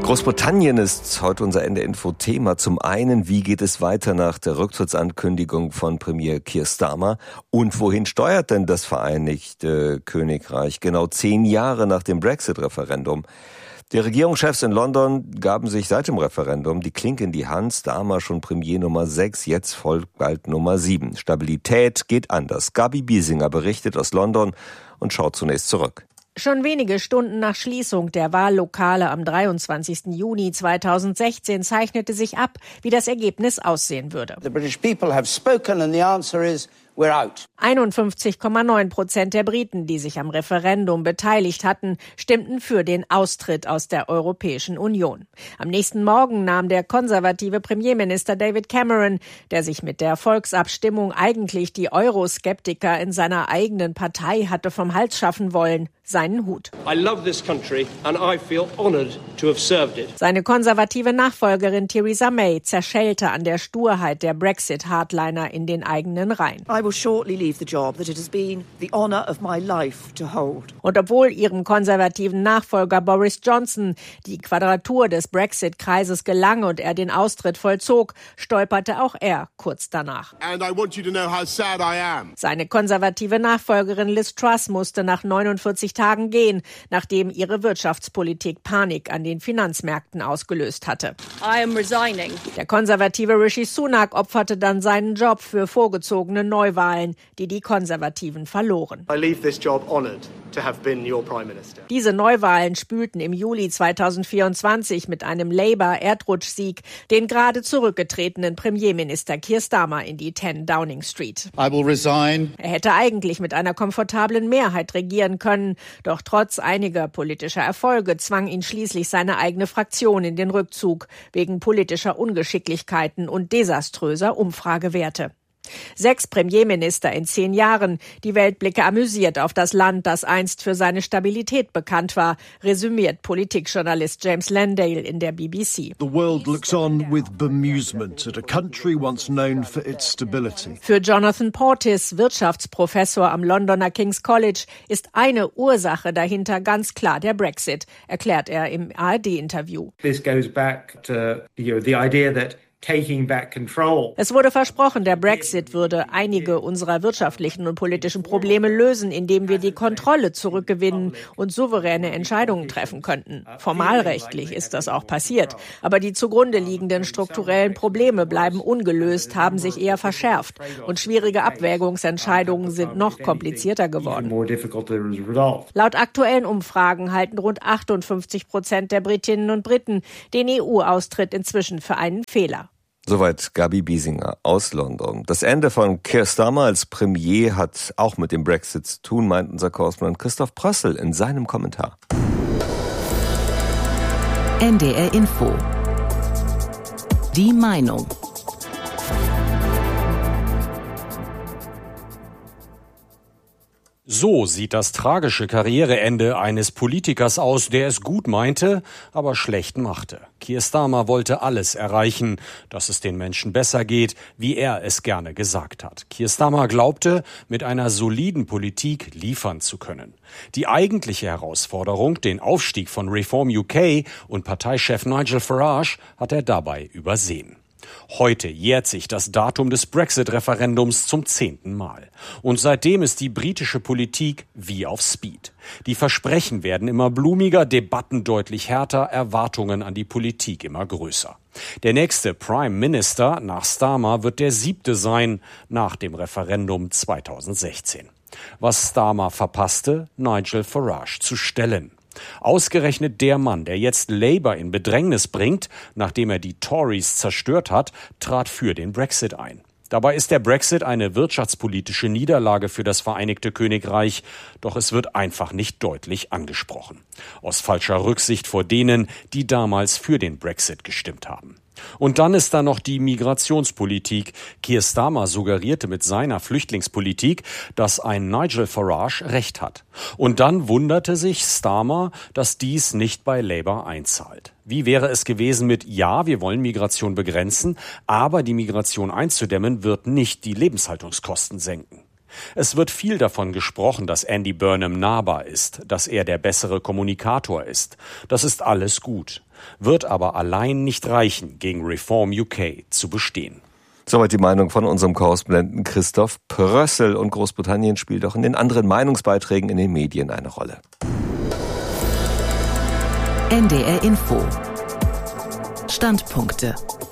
Speaker 7: Großbritannien ist heute unser N D R-Info-Thema. Zum einen, wie geht es weiter nach der Rücktrittsankündigung von Premier Keir Starmer? Und wohin steuert denn das Vereinigte Königreich genau zehn Jahre nach dem Brexit-Referendum? Die Regierungschefs in London gaben sich seit dem Referendum die Klinke in die Hand. Starmer schon Premier Nummer sechs, jetzt folgt bald Nummer sieben. Stabilität geht anders. Gabi Biesinger berichtet aus London und schaut zunächst zurück.
Speaker 21: Schon wenige Stunden nach Schließung der Wahllokale am dreiundzwanzigsten Juni zweitausendsechzehn zeichnete sich ab, wie das Ergebnis aussehen würde.
Speaker 22: The British people have spoken and the answer is we're out.
Speaker 21: einundfünfzig Komma neun Prozent der Briten, die sich am Referendum beteiligt hatten, stimmten für den Austritt aus der Europäischen Union. Am nächsten Morgen nahm der konservative Premierminister David Cameron, der sich mit der Volksabstimmung eigentlich die Euroskeptiker in seiner eigenen Partei hatte vom Hals schaffen wollen, seinen Hut.
Speaker 23: I love this country and I feel honored to have served it.
Speaker 21: Seine konservative Nachfolgerin Theresa May zerschellte an der Sturheit der Brexit-Hardliner in den eigenen Reihen.
Speaker 24: I will shortly leave the job that it has been the honor of my life to hold.
Speaker 21: Und obwohl ihrem konservativen Nachfolger Boris Johnson die Quadratur des Brexit-Kreises gelang und er den Austritt vollzog, stolperte auch er kurz danach.
Speaker 25: And I want you to know how sad I am.
Speaker 21: Seine konservative Nachfolgerin Liz Truss musste nach neunundvierzig Tagen gehen, nachdem ihre Wirtschaftspolitik Panik an den Finanzmärkten ausgelöst hatte.
Speaker 26: I am resigning.
Speaker 21: Der konservative Rishi Sunak opferte dann seinen Job für vorgezogene Neuwahlen, die die Konservativen verloren.
Speaker 27: I leave this job honored to have been your Prime Minister.
Speaker 21: Diese Neuwahlen spülten im Juli zweitausendvierundzwanzig mit einem Labour-Erdrutschsieg den gerade zurückgetretenen Premierminister Keir Starmer in die zehn Downing Street.
Speaker 25: I will resign.
Speaker 21: Er hätte eigentlich mit einer komfortablen Mehrheit regieren können, doch trotz einiger politischer Erfolge zwang ihn schließlich seine eigene Fraktion in den Rückzug wegen politischer Ungeschicklichkeiten und desaströser Umfragewerte. Sechs Premierminister in zehn Jahren. Die Welt blicke amüsiert auf das Land, das einst für seine Stabilität bekannt war, resümiert Politikjournalist James Landale in der B B C.
Speaker 28: The world looks on with bemusement at a country once known for its stability.
Speaker 21: Für Jonathan Portis, Wirtschaftsprofessor am Londoner King's College, ist eine Ursache dahinter ganz klar der Brexit, erklärt er im A R D-Interview.
Speaker 29: This goes back to, you know, the idea that taking back control.
Speaker 21: Es wurde versprochen, der Brexit würde einige unserer wirtschaftlichen und politischen Probleme lösen, indem wir die Kontrolle zurückgewinnen und souveräne Entscheidungen treffen könnten. Formalrechtlich ist das auch passiert, aber die zugrunde liegenden strukturellen Probleme bleiben ungelöst, haben sich eher verschärft und schwierige Abwägungsentscheidungen sind noch komplizierter geworden. Laut aktuellen Umfragen halten rund achtundfünfzig Prozent der Britinnen und Briten den E U-Austritt inzwischen für einen Fehler.
Speaker 7: Soweit Gabi Biesinger aus London. Das Ende von Keir Starmer als Premier hat auch mit dem Brexit zu tun, meint unser Korrespondent Christoph Prössel in seinem Kommentar.
Speaker 1: N D R Info. Die Meinung.
Speaker 30: So sieht das tragische Karriereende eines Politikers aus, der es gut meinte, aber schlecht machte. Keir Starmer wollte alles erreichen, dass es den Menschen besser geht, wie er es gerne gesagt hat. Keir Starmer glaubte, mit einer soliden Politik liefern zu können. Die eigentliche Herausforderung, den Aufstieg von Reform U K und Parteichef Nigel Farage, hat er dabei übersehen. Heute jährt sich das Datum des Brexit-Referendums zum zehnten Mal. Und seitdem ist die britische Politik wie auf Speed. Die Versprechen werden immer blumiger, Debatten deutlich härter, Erwartungen an die Politik immer größer. Der nächste Prime Minister nach Starmer wird der siebte sein nach dem Referendum zweitausendsechzehn. Was Starmer verpasste, Nigel Farage zu stellen. Ausgerechnet der Mann, der jetzt Labour in Bedrängnis bringt, nachdem er die Tories zerstört hat, trat für den Brexit ein. Dabei ist der Brexit eine wirtschaftspolitische Niederlage für das Vereinigte Königreich, doch es wird einfach nicht deutlich angesprochen. Aus falscher Rücksicht vor denen, die damals für den Brexit gestimmt haben. Und dann ist da noch die Migrationspolitik. Keir Starmer suggerierte mit seiner Flüchtlingspolitik, dass ein Nigel Farage recht hat. Und dann wunderte sich Starmer, dass dies nicht bei Labour einzahlt. Wie wäre es gewesen mit, ja, wir wollen Migration begrenzen, aber die Migration einzudämmen wird nicht die Lebenshaltungskosten senken. Es wird viel davon gesprochen, dass Andy Burnham nahbar ist, dass er der bessere Kommunikator ist. Das ist alles gut, wird aber allein nicht reichen, gegen Reform U K zu bestehen.
Speaker 7: Soweit die Meinung von unserem Korrespondenten Christoph Prössel. Und Großbritannien spielt auch in den anderen Meinungsbeiträgen in den Medien eine Rolle.
Speaker 1: N D R Info. Standpunkte.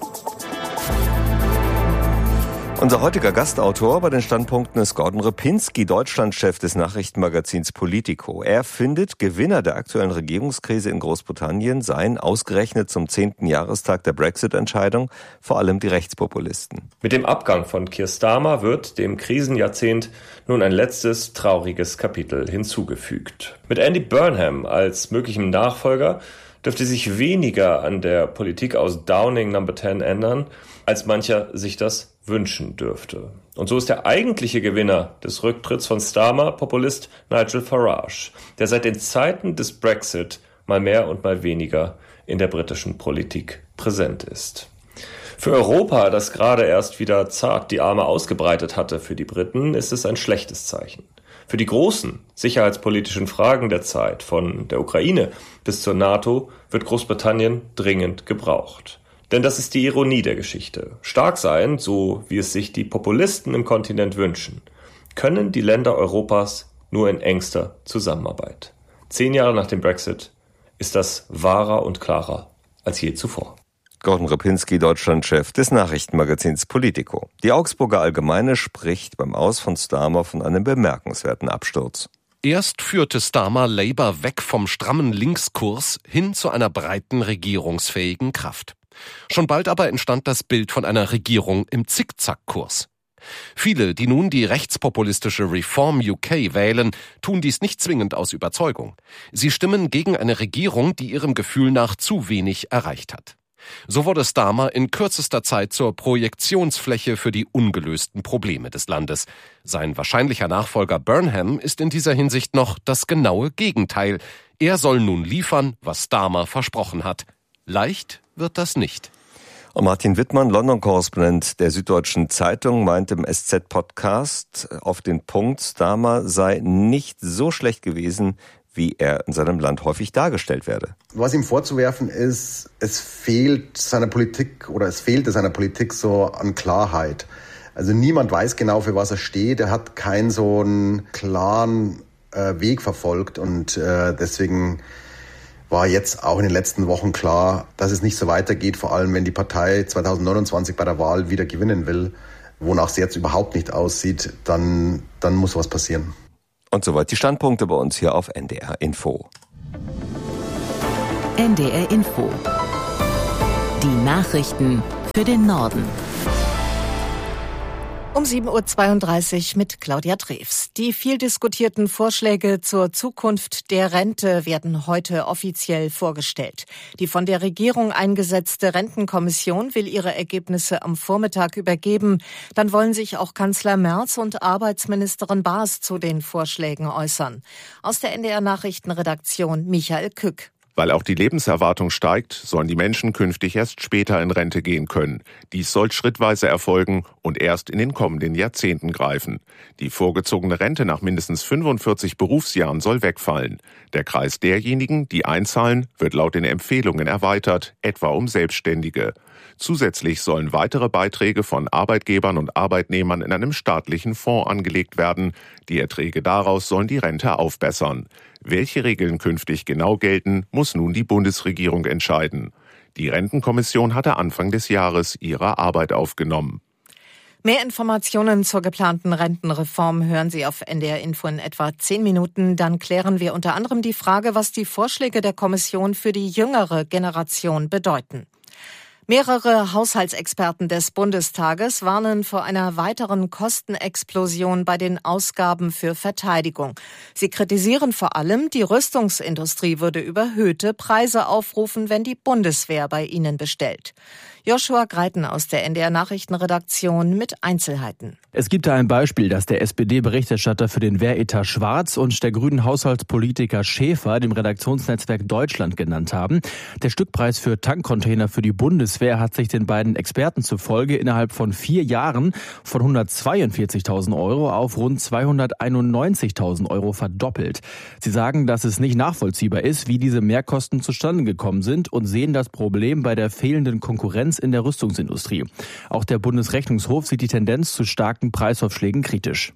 Speaker 7: Unser heutiger Gastautor bei den Standpunkten ist Gordon Repinski, Deutschlandchef des Nachrichtenmagazins Politico. Er findet, Gewinner der aktuellen Regierungskrise in Großbritannien seien ausgerechnet zum zehnten Jahrestag der Brexit-Entscheidung vor allem die Rechtspopulisten.
Speaker 3: Mit dem Abgang von Keir Starmer wird dem Krisenjahrzehnt nun ein letztes trauriges Kapitel hinzugefügt. Mit Andy Burnham als möglichem Nachfolger dürfte sich weniger an der Politik aus Downing Number zehn ändern, als mancher sich das wünschen dürfte. Und so ist der eigentliche Gewinner des Rücktritts von Starmer Populist Nigel Farage, der seit den Zeiten des Brexit mal mehr und mal weniger in der britischen Politik präsent ist. Für Europa, das gerade erst wieder zart die Arme ausgebreitet hatte für die Briten, ist es ein schlechtes Zeichen. Für die großen sicherheitspolitischen Fragen der Zeit, von der Ukraine bis zur NATO, wird Großbritannien dringend gebraucht. Denn das ist die Ironie der Geschichte. Stark sein, so wie es sich die Populisten im Kontinent wünschen, können die Länder Europas nur in engster Zusammenarbeit. Zehn Jahre nach dem Brexit ist das wahrer und klarer als je zuvor.
Speaker 7: Gordon Repinski, Deutschlandchef des Nachrichtenmagazins Politico. Die Augsburger Allgemeine spricht beim Aus von Starmer von einem bemerkenswerten Absturz.
Speaker 4: Erst führte Starmer Labour weg vom strammen Linkskurs hin zu einer breiten regierungsfähigen Kraft. Schon bald aber entstand das Bild von einer Regierung im Zickzackkurs. Viele, die nun die rechtspopulistische Reform U K wählen, tun dies nicht zwingend aus Überzeugung. Sie stimmen gegen eine Regierung, die ihrem Gefühl nach zu wenig erreicht hat. So wurde Starmer in kürzester Zeit zur Projektionsfläche für die ungelösten Probleme des Landes. Sein wahrscheinlicher Nachfolger Burnham ist in dieser Hinsicht noch das genaue Gegenteil. Er soll nun liefern, was Starmer versprochen hat. Leicht wird das nicht.
Speaker 7: Und Martin Wittmann, London-Korrespondent der Süddeutschen Zeitung, meint im S Z-Podcast auf den Punkt, Starmer sei nicht so schlecht gewesen, wie er in seinem Land häufig dargestellt werde.
Speaker 5: Was ihm vorzuwerfen ist, es fehlt seiner Politik oder es fehlte seiner Politik so an Klarheit. Also niemand weiß genau, für was er steht. Er hat keinen so einen klaren äh, Weg verfolgt und äh, deswegen war jetzt auch in den letzten Wochen klar, dass es nicht so weitergeht, vor allem wenn die Partei zwanzig neunundzwanzig bei der Wahl wieder gewinnen will, wonach es jetzt überhaupt nicht aussieht, dann, dann muss was passieren.
Speaker 7: Und soweit die Standpunkte bei uns hier auf N D R Info.
Speaker 1: N D R Info. Die Nachrichten für den Norden.
Speaker 2: Um sieben Uhr zweiunddreißig mit Claudia Drews. Die viel diskutierten Vorschläge zur Zukunft der Rente werden heute offiziell vorgestellt. Die von der Regierung eingesetzte Rentenkommission will ihre Ergebnisse am Vormittag übergeben. Dann wollen sich auch Kanzler Merz und Arbeitsministerin Baas zu den Vorschlägen äußern. Aus der N D R Nachrichtenredaktion Michael Kück.
Speaker 6: Weil auch die Lebenserwartung steigt, sollen die Menschen künftig erst später in Rente gehen können. Dies soll schrittweise erfolgen und erst in den kommenden Jahrzehnten greifen. Die vorgezogene Rente nach mindestens fünfundvierzig Berufsjahren soll wegfallen. Der Kreis derjenigen, die einzahlen, wird laut den Empfehlungen erweitert, etwa um Selbstständige. Zusätzlich sollen weitere Beiträge von Arbeitgebern und Arbeitnehmern in einem staatlichen Fonds angelegt werden. Die Erträge daraus sollen die Rente aufbessern. Welche Regeln künftig genau gelten, muss nun die Bundesregierung entscheiden. Die Rentenkommission hatte Anfang des Jahres ihre Arbeit aufgenommen.
Speaker 2: Mehr Informationen zur geplanten Rentenreform hören Sie auf N D R Info in etwa zehn Minuten. Dann klären wir unter anderem die Frage, was die Vorschläge der Kommission für die jüngere Generation bedeuten. Mehrere Haushaltsexperten des Bundestages warnen vor einer weiteren Kostenexplosion bei den Ausgaben für Verteidigung. Sie kritisieren vor allem, die Rüstungsindustrie würde überhöhte Preise aufrufen, wenn die Bundeswehr bei ihnen bestellt. Joshua Greiten aus der N D R-Nachrichtenredaktion mit Einzelheiten.
Speaker 8: Es gibt da ein Beispiel, das der S P D-Berichterstatter für den Wehretat Schwarz und der grünen Haushaltspolitiker Schäfer dem Redaktionsnetzwerk Deutschland genannt haben. Der Stückpreis für Tankcontainer für die Bundeswehr hat sich den beiden Experten zufolge innerhalb von vier Jahren von hundertzweiundvierzigtausend Euro auf rund zweihunderteinundneunzigtausend Euro verdoppelt. Sie sagen, dass es nicht nachvollziehbar ist, wie diese Mehrkosten zustande gekommen sind und sehen das Problem bei der fehlenden Konkurrenz in der Rüstungsindustrie. Auch der Bundesrechnungshof sieht die Tendenz zu starken Preisaufschlägen kritisch.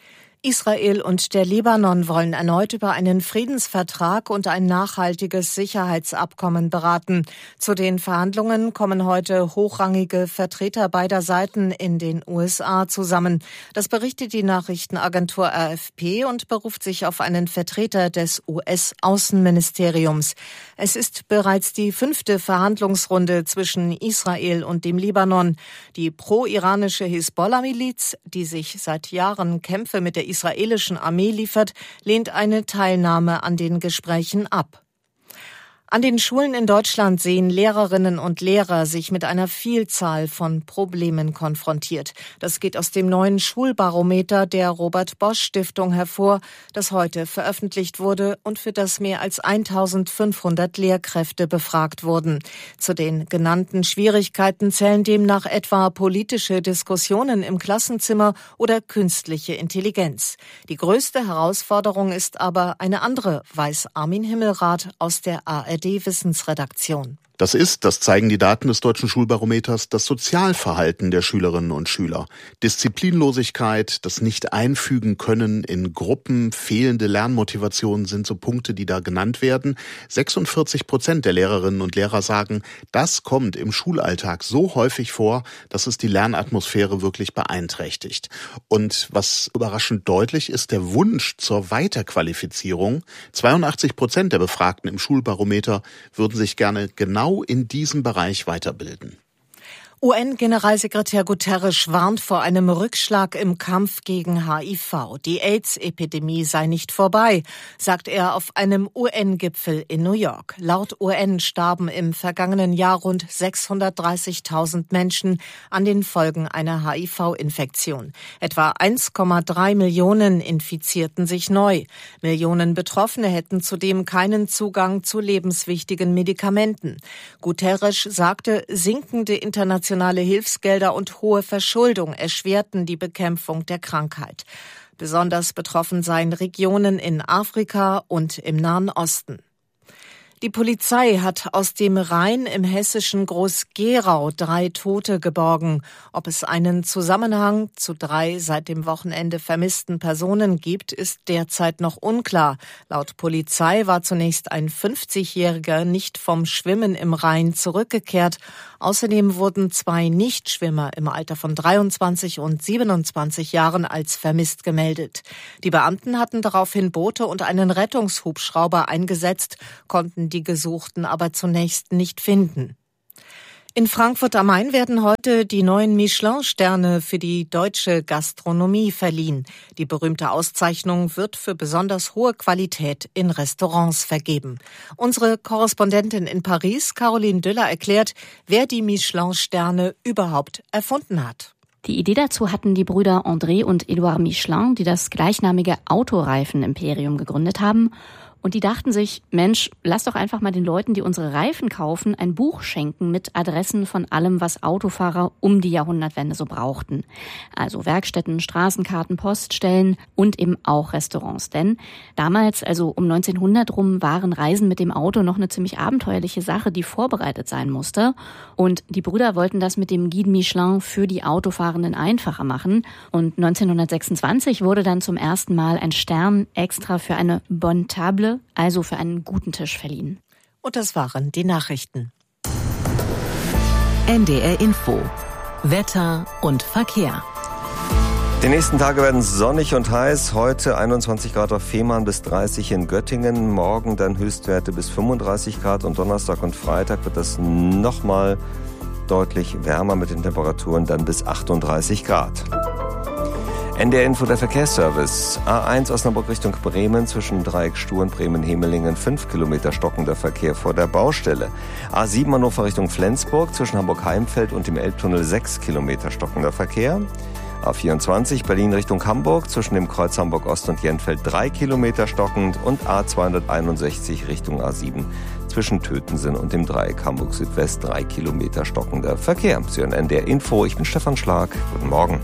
Speaker 2: Israel und der Libanon wollen erneut über einen Friedensvertrag und ein nachhaltiges Sicherheitsabkommen beraten. Zu den Verhandlungen kommen heute hochrangige Vertreter beider Seiten in den U S A zusammen. Das berichtet die Nachrichtenagentur A F P und beruft sich auf einen Vertreter des U S-Außenministeriums. Es ist bereits die fünfte Verhandlungsrunde zwischen Israel und dem Libanon. Die pro-iranische Hisbollah-Miliz, die sich seit Jahren Kämpfe mit der israelischen Armee liefert, lehnt eine Teilnahme an den Gesprächen ab. An den Schulen in Deutschland sehen Lehrerinnen und Lehrer sich mit einer Vielzahl von Problemen konfrontiert. Das geht aus dem neuen Schulbarometer der Robert-Bosch-Stiftung hervor, das heute veröffentlicht wurde und für das mehr als eintausendfünfhundert Lehrkräfte befragt wurden. Zu den genannten Schwierigkeiten zählen demnach etwa politische Diskussionen im Klassenzimmer oder künstliche Intelligenz. Die größte Herausforderung ist aber eine andere, weiß Armin Himmelrath aus der A R D-Wissensredaktion.
Speaker 9: Das ist, das zeigen die Daten des Deutschen Schulbarometers, das Sozialverhalten der Schülerinnen und Schüler. Disziplinlosigkeit, das Nicht-Einfügen können in Gruppen, fehlende Lernmotivation sind so Punkte, die da genannt werden. sechsundvierzig Prozent der Lehrerinnen und Lehrer sagen, das kommt im Schulalltag so häufig vor, dass es die Lernatmosphäre wirklich beeinträchtigt. Und was überraschend deutlich ist, der Wunsch zur Weiterqualifizierung. zweiundachtzig Prozent der Befragten im Schulbarometer würden sich gerne genau in diesem Bereich weiterbilden.
Speaker 2: U N-Generalsekretär Guterres warnt vor einem Rückschlag im Kampf gegen H I V. Die AIDS-Epidemie sei nicht vorbei, sagt er auf einem U N-Gipfel in New York. Laut U N starben im vergangenen Jahr rund sechshundertdreißigtausend Menschen an den Folgen einer H I V-Infektion. Etwa eins Komma drei Millionen infizierten sich neu. Millionen Betroffene hätten zudem keinen Zugang zu lebenswichtigen Medikamenten. Guterres sagte, sinkende internationale Internationale Hilfsgelder und hohe Verschuldung erschwerten die Bekämpfung der Krankheit. Besonders betroffen seien Regionen in Afrika und im Nahen Osten. Die Polizei hat aus dem Rhein im hessischen Groß-Gerau drei Tote geborgen. Ob es einen Zusammenhang zu drei seit dem Wochenende vermissten Personen gibt, ist derzeit noch unklar. Laut Polizei war zunächst ein fünfzigjähriger nicht vom Schwimmen im Rhein zurückgekehrt. Außerdem wurden zwei Nichtschwimmer im Alter von dreiundzwanzig und siebenundzwanzig Jahren als vermisst gemeldet. Die Beamten hatten daraufhin Boote und einen Rettungshubschrauber eingesetzt, konnten die Gesuchten aber zunächst nicht finden. In Frankfurt am Main werden heute die neuen Michelin-Sterne für die deutsche Gastronomie verliehen. Die berühmte Auszeichnung wird für besonders hohe Qualität in Restaurants vergeben. Unsere Korrespondentin in Paris, Caroline Düller, erklärt, wer die Michelin-Sterne überhaupt erfunden hat.
Speaker 10: Die Idee dazu hatten die Brüder André und Édouard Michelin, die das gleichnamige Autoreifen-Imperium gegründet haben. Und die dachten sich, Mensch, lass doch einfach mal den Leuten, die unsere Reifen kaufen, ein Buch schenken mit Adressen von allem, was Autofahrer um die Jahrhundertwende so brauchten. Also Werkstätten, Straßenkarten, Poststellen und eben auch Restaurants. Denn damals, also um neunzehnhundert rum, waren Reisen mit dem Auto noch eine ziemlich abenteuerliche Sache, die vorbereitet sein musste. Und die Brüder wollten das mit dem Guide Michelin für die Autofahrenden einfacher machen. Und neunzehnhundertsechsundzwanzig wurde dann zum ersten Mal ein Stern extra für eine Bonne Table, also für einen guten Tisch, verliehen.
Speaker 2: Und das waren die Nachrichten.
Speaker 1: N D R Info. Wetter und Verkehr.
Speaker 7: Die nächsten Tage werden sonnig und heiß. Heute einundzwanzig Grad auf Fehmarn bis dreißig in Göttingen. Morgen dann Höchstwerte bis fünfunddreißig Grad und Donnerstag und Freitag wird das nochmal deutlich wärmer mit den Temperaturen dann bis achtunddreißig Grad. N D R Info, der Verkehrsservice. A eins Osnabrück Richtung Bremen zwischen Dreieck Stur und Bremen-Hemelingen fünf Kilometer stockender Verkehr vor der Baustelle. A sieben Hannover Richtung Flensburg zwischen Hamburg-Heimfeld und dem Elbtunnel sechs Kilometer stockender Verkehr. A vierundzwanzig Berlin Richtung Hamburg zwischen dem Kreuz Hamburg Ost und Jentfeld drei Kilometer stockend und A zweihunderteinundsechzig Richtung A sieben zwischen Tötensen und dem Dreieck Hamburg Südwest drei Kilometer stockender Verkehr. Sie hören N D R Info, ich bin Stefan Schlag. Guten Morgen.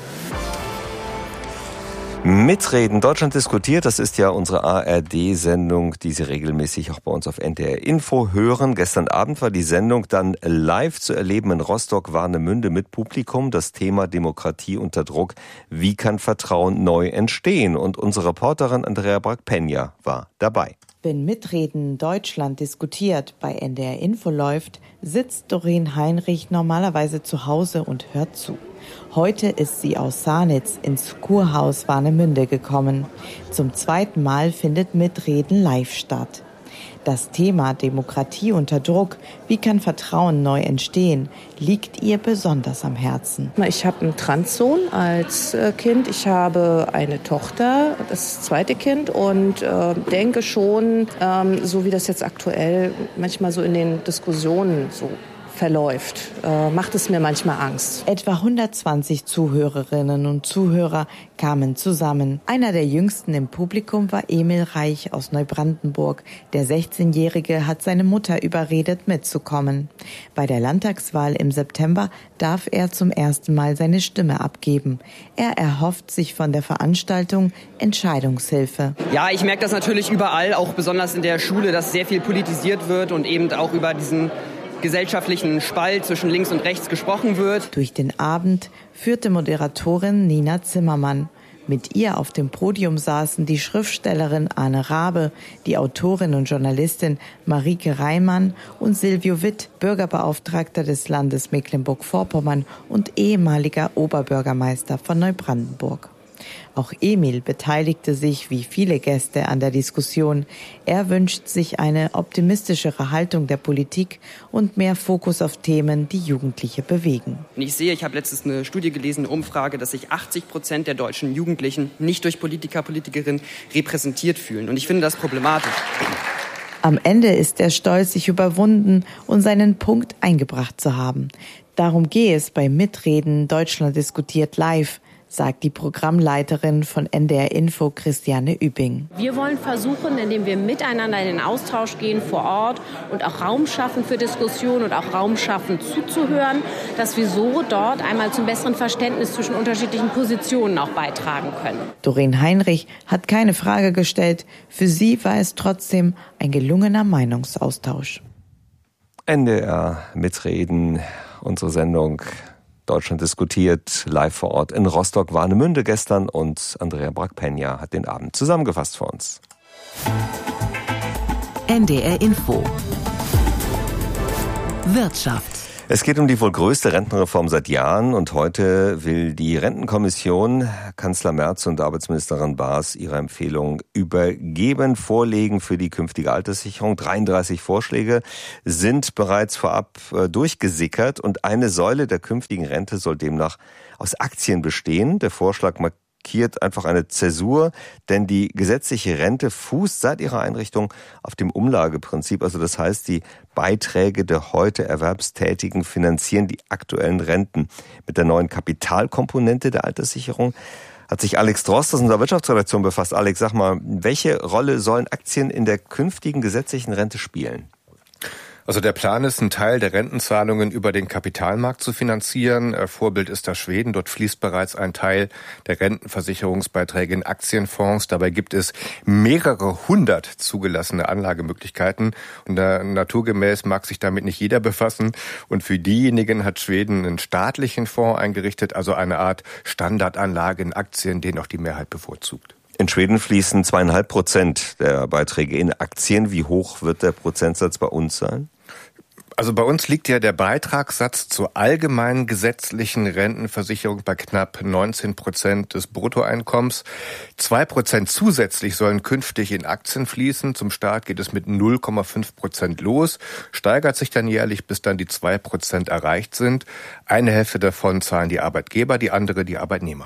Speaker 7: Mitreden, Deutschland diskutiert, das ist ja unsere A R D-Sendung, die Sie regelmäßig auch bei uns auf N D R Info hören. Gestern Abend war die Sendung dann live zu erleben in Rostock-Warnemünde mit Publikum. Das Thema Demokratie unter Druck. Wie kann Vertrauen neu entstehen? Und unsere Reporterin Andrea Brack-Peña war dabei.
Speaker 11: Wenn Mitreden Deutschland diskutiert bei N D R Info läuft, sitzt Doreen Heinrich normalerweise zu Hause und hört zu. Heute ist sie aus Sarnitz ins Kurhaus Warnemünde gekommen. Zum zweiten Mal findet Mitreden live statt. Das Thema Demokratie unter Druck, wie kann Vertrauen neu entstehen, liegt ihr besonders am Herzen.
Speaker 12: Ich habe einen Transsohn als Kind, ich habe eine Tochter, das zweite Kind und äh, denke schon, ähm, so wie das jetzt aktuell manchmal so in den Diskussionen so verläuft, äh, macht es mir manchmal Angst.
Speaker 11: Etwa hundertzwanzig Zuhörerinnen und Zuhörer kamen zusammen. Einer der jüngsten im Publikum war Emil Reich aus Neubrandenburg. Der sechzehnjährige hat seine Mutter überredet, mitzukommen. Bei der Landtagswahl im September darf er zum ersten Mal seine Stimme abgeben. Er erhofft sich von der Veranstaltung Entscheidungshilfe.
Speaker 14: Ja, ich merke das natürlich überall, auch besonders in der Schule, dass sehr viel politisiert wird und eben auch über diesen gesellschaftlichen Spalt zwischen links und rechts gesprochen wird.
Speaker 11: Durch den Abend führte Moderatorin Nina Zimmermann. Mit ihr auf dem Podium saßen die Schriftstellerin Anne Rabe, die Autorin und Journalistin Marike Reimann und Silvio Witt, Bürgerbeauftragter des Landes Mecklenburg-Vorpommern und ehemaliger Oberbürgermeister von Neubrandenburg. Auch Emil beteiligte sich wie viele Gäste an der Diskussion. Er wünscht sich eine optimistischere Haltung der Politik und mehr Fokus auf Themen, die Jugendliche bewegen.
Speaker 14: Und ich sehe, ich habe letztens eine Studie gelesen, eine Umfrage, dass sich achtzig Prozent der deutschen Jugendlichen nicht durch Politiker, Politikerinnen repräsentiert fühlen. Und ich finde das problematisch.
Speaker 11: Am Ende ist er stolz, sich überwunden und seinen Punkt eingebracht zu haben. Darum gehe es bei Mitreden Deutschland diskutiert live, sagt die Programmleiterin von N D R Info, Christiane Üpping.
Speaker 15: Wir wollen versuchen, indem wir miteinander in den Austausch gehen vor Ort und auch Raum schaffen für Diskussionen und auch Raum schaffen zuzuhören, dass wir so dort einmal zum besseren Verständnis zwischen unterschiedlichen Positionen auch beitragen können.
Speaker 11: Doreen Heinrich hat keine Frage gestellt. Für sie war es trotzdem ein gelungener Meinungsaustausch.
Speaker 7: N D R Mitreden, unsere Sendung Deutschland diskutiert, live vor Ort in Rostock-Warnemünde gestern und Andrea Brack-Peña hat den Abend zusammengefasst für uns.
Speaker 1: N D R Info Wirtschaft.
Speaker 7: Es geht um die wohl größte Rentenreform seit Jahren und heute will die Rentenkommission Kanzler Merz und Arbeitsministerin Baas ihre Empfehlung übergeben, vorlegen für die künftige Alterssicherung. dreiunddreißig Vorschläge sind bereits vorab äh, durchgesickert und eine Säule der künftigen Rente soll demnach aus Aktien bestehen. Der Vorschlag markiert einfach eine Zäsur, denn die gesetzliche Rente fußt seit ihrer Einrichtung auf dem Umlageprinzip. Also das heißt, die Beiträge der heute Erwerbstätigen finanzieren die aktuellen Renten. Mit der neuen Kapitalkomponente der Alterssicherung hat sich Alex Drost aus unserer Wirtschaftsredaktion befasst. Alex, sag mal, welche Rolle sollen Aktien in der künftigen gesetzlichen Rente spielen?
Speaker 16: Also der Plan ist, einen Teil der Rentenzahlungen über den Kapitalmarkt zu finanzieren. Vorbild ist das Schweden. Dort fließt bereits ein Teil der Rentenversicherungsbeiträge in Aktienfonds. Dabei gibt es mehrere hundert zugelassene Anlagemöglichkeiten. Und naturgemäß mag sich damit nicht jeder befassen. Und für diejenigen hat Schweden einen staatlichen Fonds eingerichtet, also eine Art Standardanlage in Aktien, den auch die Mehrheit bevorzugt.
Speaker 7: In Schweden fließen zweieinhalb Prozent der Beiträge in Aktien. Wie hoch wird der Prozentsatz bei uns sein?
Speaker 16: Also bei uns liegt ja der Beitragssatz zur allgemeinen gesetzlichen Rentenversicherung bei knapp neunzehn Prozent des Bruttoeinkommens. Zwei Prozent zusätzlich sollen künftig in Aktien fließen. Zum Start geht es mit null Komma fünf Prozent los, steigert sich dann jährlich, bis dann die zwei Prozent erreicht sind. Eine Hälfte davon zahlen die Arbeitgeber, die andere die Arbeitnehmer.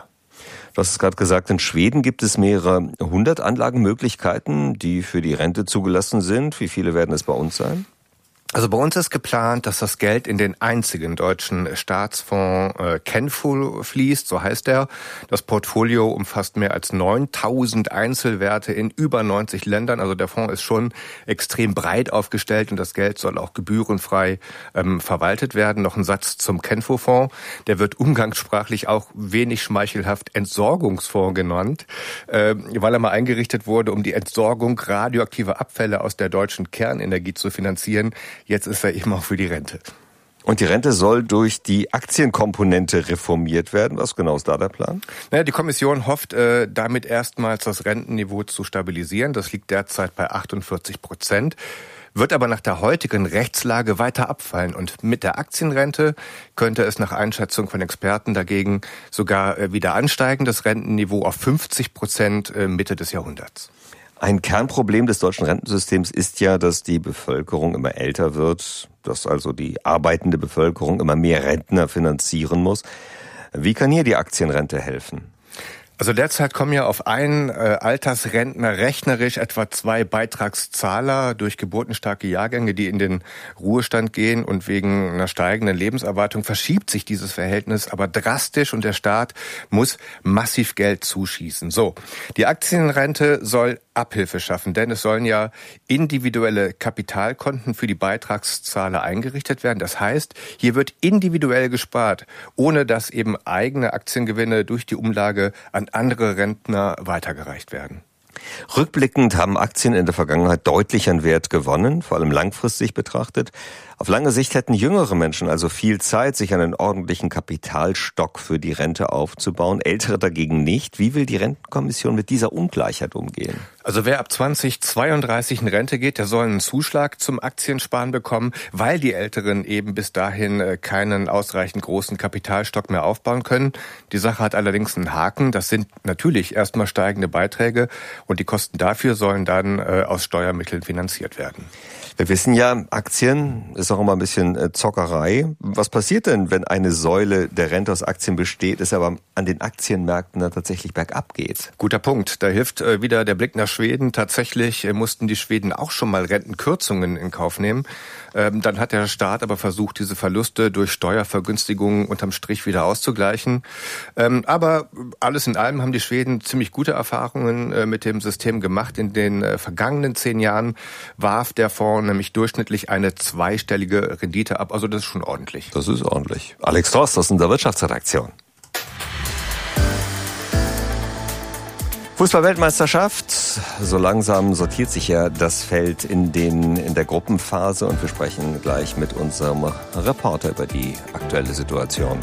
Speaker 7: Du hast es gerade gesagt, in Schweden gibt es mehrere hundert Anlagemöglichkeiten, die für die Rente zugelassen sind. Wie viele werden es bei uns sein?
Speaker 16: Also bei uns ist geplant, dass das Geld in den einzigen deutschen Staatsfonds äh, Kenfo fließt, so heißt er. Das Portfolio umfasst mehr als neuntausend Einzelwerte in über neunzig Ländern. Also der Fonds ist schon extrem breit aufgestellt und das Geld soll auch gebührenfrei ähm, verwaltet werden. Noch ein Satz zum Kenfo-Fonds. Der wird umgangssprachlich auch wenig schmeichelhaft Entsorgungsfonds genannt, äh, weil er mal eingerichtet wurde, um die Entsorgung radioaktiver Abfälle aus der deutschen Kernenergie zu finanzieren. Jetzt ist er eben auch für die Rente.
Speaker 7: Und die Rente soll durch die Aktienkomponente reformiert werden. Was genau ist da der Plan?
Speaker 16: Naja, die Kommission hofft, äh, damit erstmals das Rentenniveau zu stabilisieren. Das liegt derzeit bei achtundvierzig Prozent. Wird aber nach der heutigen Rechtslage weiter abfallen. Und mit der Aktienrente könnte es nach Einschätzung von Experten dagegen sogar äh, wieder ansteigen, das Rentenniveau auf fünfzig Prozent äh, Mitte des Jahrhunderts.
Speaker 7: Ein Kernproblem des deutschen Rentensystems ist ja, dass die Bevölkerung immer älter wird, dass also die arbeitende Bevölkerung immer mehr Rentner finanzieren muss. Wie kann hier die Aktienrente helfen?
Speaker 16: Also derzeit kommen ja auf einen äh, Altersrentner rechnerisch etwa zwei Beitragszahler durch geburtenstarke Jahrgänge, die in den Ruhestand gehen, und wegen einer steigenden Lebenserwartung verschiebt sich dieses Verhältnis aber drastisch und der Staat muss massiv Geld zuschießen. So, die Aktienrente soll Abhilfe schaffen, denn es sollen ja individuelle Kapitalkonten für die Beitragszahler eingerichtet werden. Das heißt, hier wird individuell gespart, ohne dass eben eigene Aktiengewinne durch die Umlage an andere Rentner weitergereicht werden.
Speaker 7: Rückblickend haben Aktien in der Vergangenheit deutlich an Wert gewonnen, vor allem langfristig betrachtet. Auf lange Sicht hätten jüngere Menschen also viel Zeit, sich einen ordentlichen Kapitalstock für die Rente aufzubauen, ältere dagegen nicht. Wie will die Rentenkommission mit dieser Ungleichheit umgehen?
Speaker 16: Also wer ab zweitausendzweiunddreißig in Rente geht, der soll einen Zuschlag zum Aktiensparen bekommen, weil die Älteren eben bis dahin keinen ausreichend großen Kapitalstock mehr aufbauen können. Die Sache hat allerdings einen Haken. Das sind natürlich erstmal steigende Beiträge und die Kosten dafür sollen dann äh, aus Steuermitteln finanziert werden.
Speaker 7: Wir wissen ja, Aktien ist auch immer ein bisschen Zockerei. Was passiert denn, wenn eine Säule der Rente aus Aktien besteht, es aber an den Aktienmärkten dann tatsächlich bergab geht?
Speaker 16: Guter Punkt. Da hilft wieder der Blick nach Schweden. Tatsächlich mussten die Schweden auch schon mal Rentenkürzungen in Kauf nehmen. Dann hat der Staat aber versucht, diese Verluste durch Steuervergünstigungen unterm Strich wieder auszugleichen. Aber alles in allem haben die Schweden ziemlich gute Erfahrungen mit dem System gemacht. In den vergangenen zehn Jahren warf der Fonds nämlich durchschnittlich eine zweistellige Rendite ab. Also das ist schon ordentlich.
Speaker 7: Das ist ordentlich. Alex Trost aus der Wirtschaftsredaktion. Fußball-Weltmeisterschaft. So langsam sortiert sich ja das Feld in, den, in der Gruppenphase und wir sprechen gleich mit unserem Reporter über die aktuelle Situation.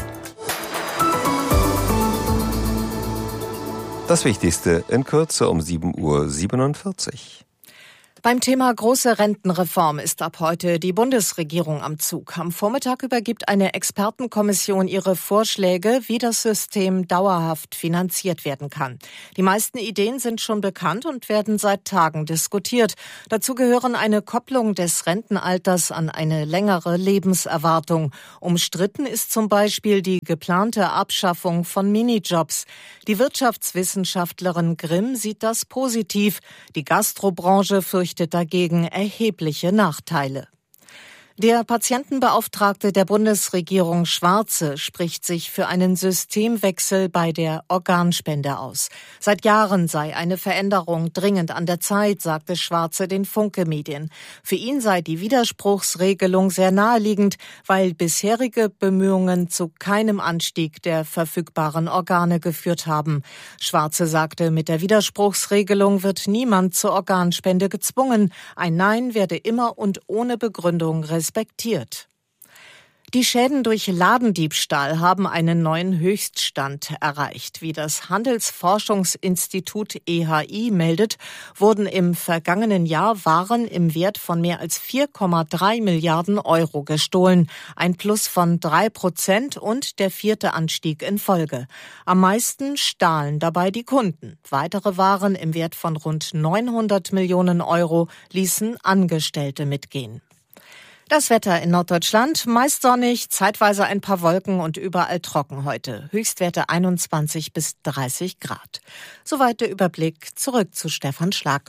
Speaker 7: Das Wichtigste in Kürze um sieben Uhr siebenundvierzig.
Speaker 2: Beim Thema große Rentenreform ist ab heute die Bundesregierung am Zug. Am Vormittag übergibt eine Expertenkommission ihre Vorschläge, wie das System dauerhaft finanziert werden kann. Die meisten Ideen sind schon bekannt und werden seit Tagen diskutiert. Dazu gehören eine Kopplung des Rentenalters an eine längere Lebenserwartung. Umstritten ist zum Beispiel die geplante Abschaffung von Minijobs. Die Wirtschaftswissenschaftlerin Grimm sieht das positiv. Die Gastrobranche fürchtet dagegen erhebliche Nachteile. Der Patientenbeauftragte der Bundesregierung Schwarze spricht sich für einen Systemwechsel bei der Organspende aus. Seit Jahren sei eine Veränderung dringend an der Zeit, sagte Schwarze den Funke-Medien. Für ihn sei die Widerspruchsregelung sehr naheliegend, weil bisherige Bemühungen zu keinem Anstieg der verfügbaren Organe geführt haben. Schwarze sagte, mit der Widerspruchsregelung wird niemand zur Organspende gezwungen. Ein Nein werde immer und ohne Begründung respektiert. respektiert. Die Schäden durch Ladendiebstahl haben einen neuen Höchststand erreicht. Wie das Handelsforschungsinstitut E H I meldet, wurden im vergangenen Jahr Waren im Wert von mehr als vier Komma drei Milliarden Euro gestohlen. Ein Plus von drei Prozent und der vierte Anstieg in Folge. Am meisten stahlen dabei die Kunden. Weitere Waren im Wert von rund neunhundert Millionen Euro ließen Angestellte mitgehen. Das Wetter in Norddeutschland, meist sonnig, zeitweise ein paar Wolken und überall trocken heute. Höchstwerte einundzwanzig bis dreißig Grad. Soweit der Überblick. Zurück zu Stefan Schlag.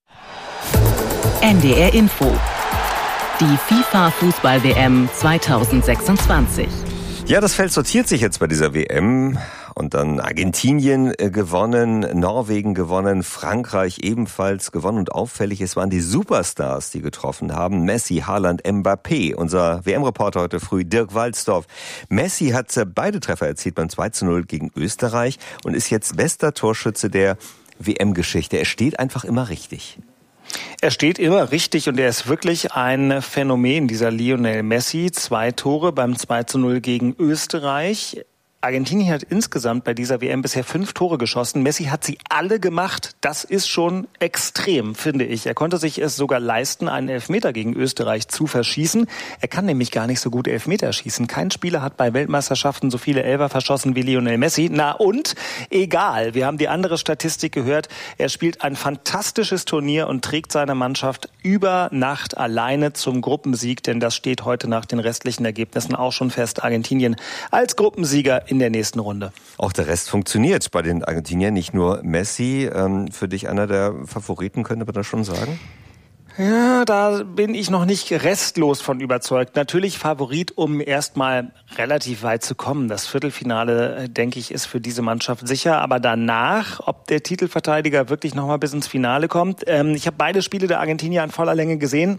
Speaker 1: N D R Info. Die FIFA-Fußball-W M zweitausendsechsundzwanzig.
Speaker 7: Ja, das Feld sortiert sich jetzt bei dieser W M. Und dann Argentinien gewonnen, Norwegen gewonnen, Frankreich ebenfalls gewonnen. Und auffällig, es waren die Superstars, die getroffen haben. Messi, Haaland, Mbappé. Unser W M-Reporter heute früh, Dirk Walzdorf. Messi hat beide Treffer erzielt beim zwei zu null gegen Österreich und ist jetzt bester Torschütze der W M-Geschichte. Er steht einfach immer richtig.
Speaker 13: Er steht immer richtig und er ist wirklich ein Phänomen, dieser Lionel Messi. Zwei Tore beim zwei zu null gegen Österreich. Argentinien hat insgesamt bei dieser W M bisher fünf Tore geschossen. Messi hat sie alle gemacht. Das ist schon extrem, finde ich. Er konnte sich es sogar leisten, einen Elfmeter gegen Österreich zu verschießen. Er kann nämlich gar nicht so gut Elfmeter schießen. Kein Spieler hat bei Weltmeisterschaften so viele Elfer verschossen wie Lionel Messi. Na und? Egal. Wir haben die andere Statistik gehört. Er spielt ein fantastisches Turnier und trägt seine Mannschaft über Nacht alleine zum Gruppensieg. Denn das steht heute nach den restlichen Ergebnissen auch schon fest. Argentinien als Gruppensieger in der nächsten Runde.
Speaker 7: Auch der Rest funktioniert bei den Argentiniern, nicht nur Messi. Ähm, für dich einer der Favoriten, könnte man das schon sagen?
Speaker 13: Ja, da bin ich noch nicht restlos von überzeugt. Natürlich Favorit, um erstmal relativ weit zu kommen. Das Viertelfinale, denke ich, ist für diese Mannschaft sicher. Aber danach, ob der Titelverteidiger wirklich noch mal bis ins Finale kommt. Ähm, ich habe beide Spiele der Argentinier in voller Länge gesehen.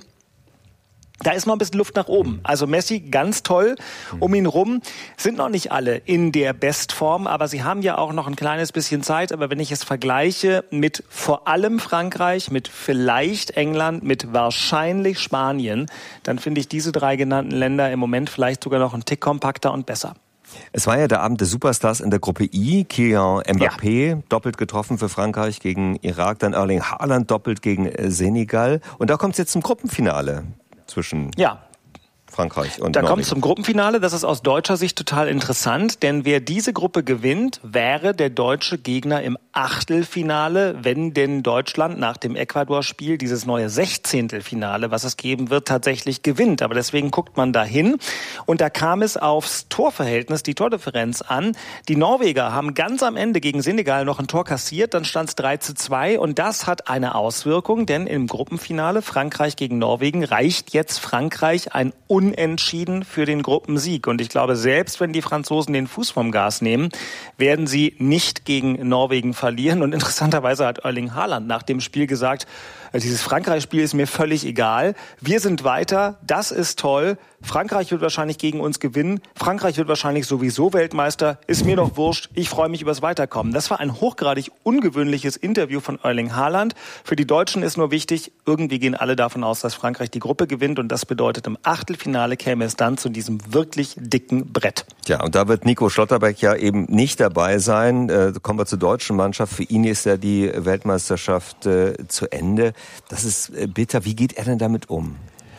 Speaker 13: Da ist noch ein bisschen Luft nach oben. Also Messi ganz toll. Um ihn rum sind noch nicht alle in der Bestform, aber sie haben ja auch noch ein kleines bisschen Zeit. Aber wenn ich es vergleiche mit vor allem Frankreich, mit vielleicht England, mit wahrscheinlich Spanien, dann finde ich diese drei genannten Länder im Moment vielleicht sogar noch einen Tick kompakter und besser.
Speaker 7: Es war ja der Abend der Superstars in der Gruppe I. Kylian Mbappé, ja. doppelt getroffen für Frankreich gegen Irak, dann Erling Haaland doppelt gegen Senegal. Und da kommt es jetzt zum Gruppenfinale zwischen
Speaker 13: ja.
Speaker 7: Frankreich und
Speaker 13: Da
Speaker 7: Norwegen.
Speaker 13: kommt es zum Gruppenfinale. Das ist aus deutscher Sicht total interessant, denn wer diese Gruppe gewinnt, wäre der deutsche Gegner im Achtelfinale, wenn denn Deutschland nach dem Ecuador-Spiel dieses neue Sechzehntelfinale, was es geben wird, tatsächlich gewinnt. Aber deswegen guckt man da hin. Und da kam es aufs Torverhältnis, die Tordifferenz an. Die Norweger haben ganz am Ende gegen Senegal noch ein Tor kassiert, dann stand es drei zu zwei und das hat eine Auswirkung, denn im Gruppenfinale Frankreich gegen Norwegen reicht jetzt Frankreich ein Unentschieden für den Gruppensieg. Und ich glaube, selbst wenn die Franzosen den Fuß vom Gas nehmen, werden sie nicht gegen Norwegen verlieren. Und interessanterweise hat Erling Haaland nach dem Spiel gesagt, dieses Frankreich-Spiel ist mir völlig egal. Wir sind weiter, das ist toll. Frankreich wird wahrscheinlich gegen uns gewinnen. Frankreich wird wahrscheinlich sowieso Weltmeister. Ist mir doch wurscht. Ich freue mich übers Weiterkommen. Das war ein hochgradig ungewöhnliches Interview von Erling Haaland. Für die Deutschen ist nur wichtig, irgendwie gehen alle davon aus, dass Frankreich die Gruppe gewinnt. Und das bedeutet, im Achtelfinale käme es dann zu diesem wirklich dicken Brett.
Speaker 7: Ja, und da wird Nico Schlotterbeck ja eben nicht dabei sein. Äh, kommen wir zur deutschen Mannschaft. Für ihn ist ja die Weltmeisterschaft äh, zu Ende. Das ist äh, bitter. Wie geht er denn damit um?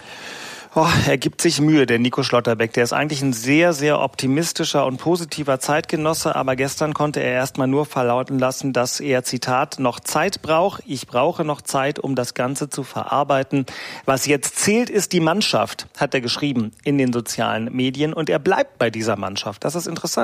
Speaker 13: Oh, er gibt sich Mühe, der Nico Schlotterbeck. Der ist eigentlich ein sehr, sehr optimistischer und positiver Zeitgenosse. Aber gestern konnte er erstmal nur verlauten lassen, dass er, Zitat, noch Zeit braucht. Ich brauche noch Zeit, um das Ganze zu verarbeiten. Was jetzt zählt, ist die Mannschaft, hat er geschrieben in den sozialen Medien. Und er bleibt bei dieser Mannschaft. Das ist interessant.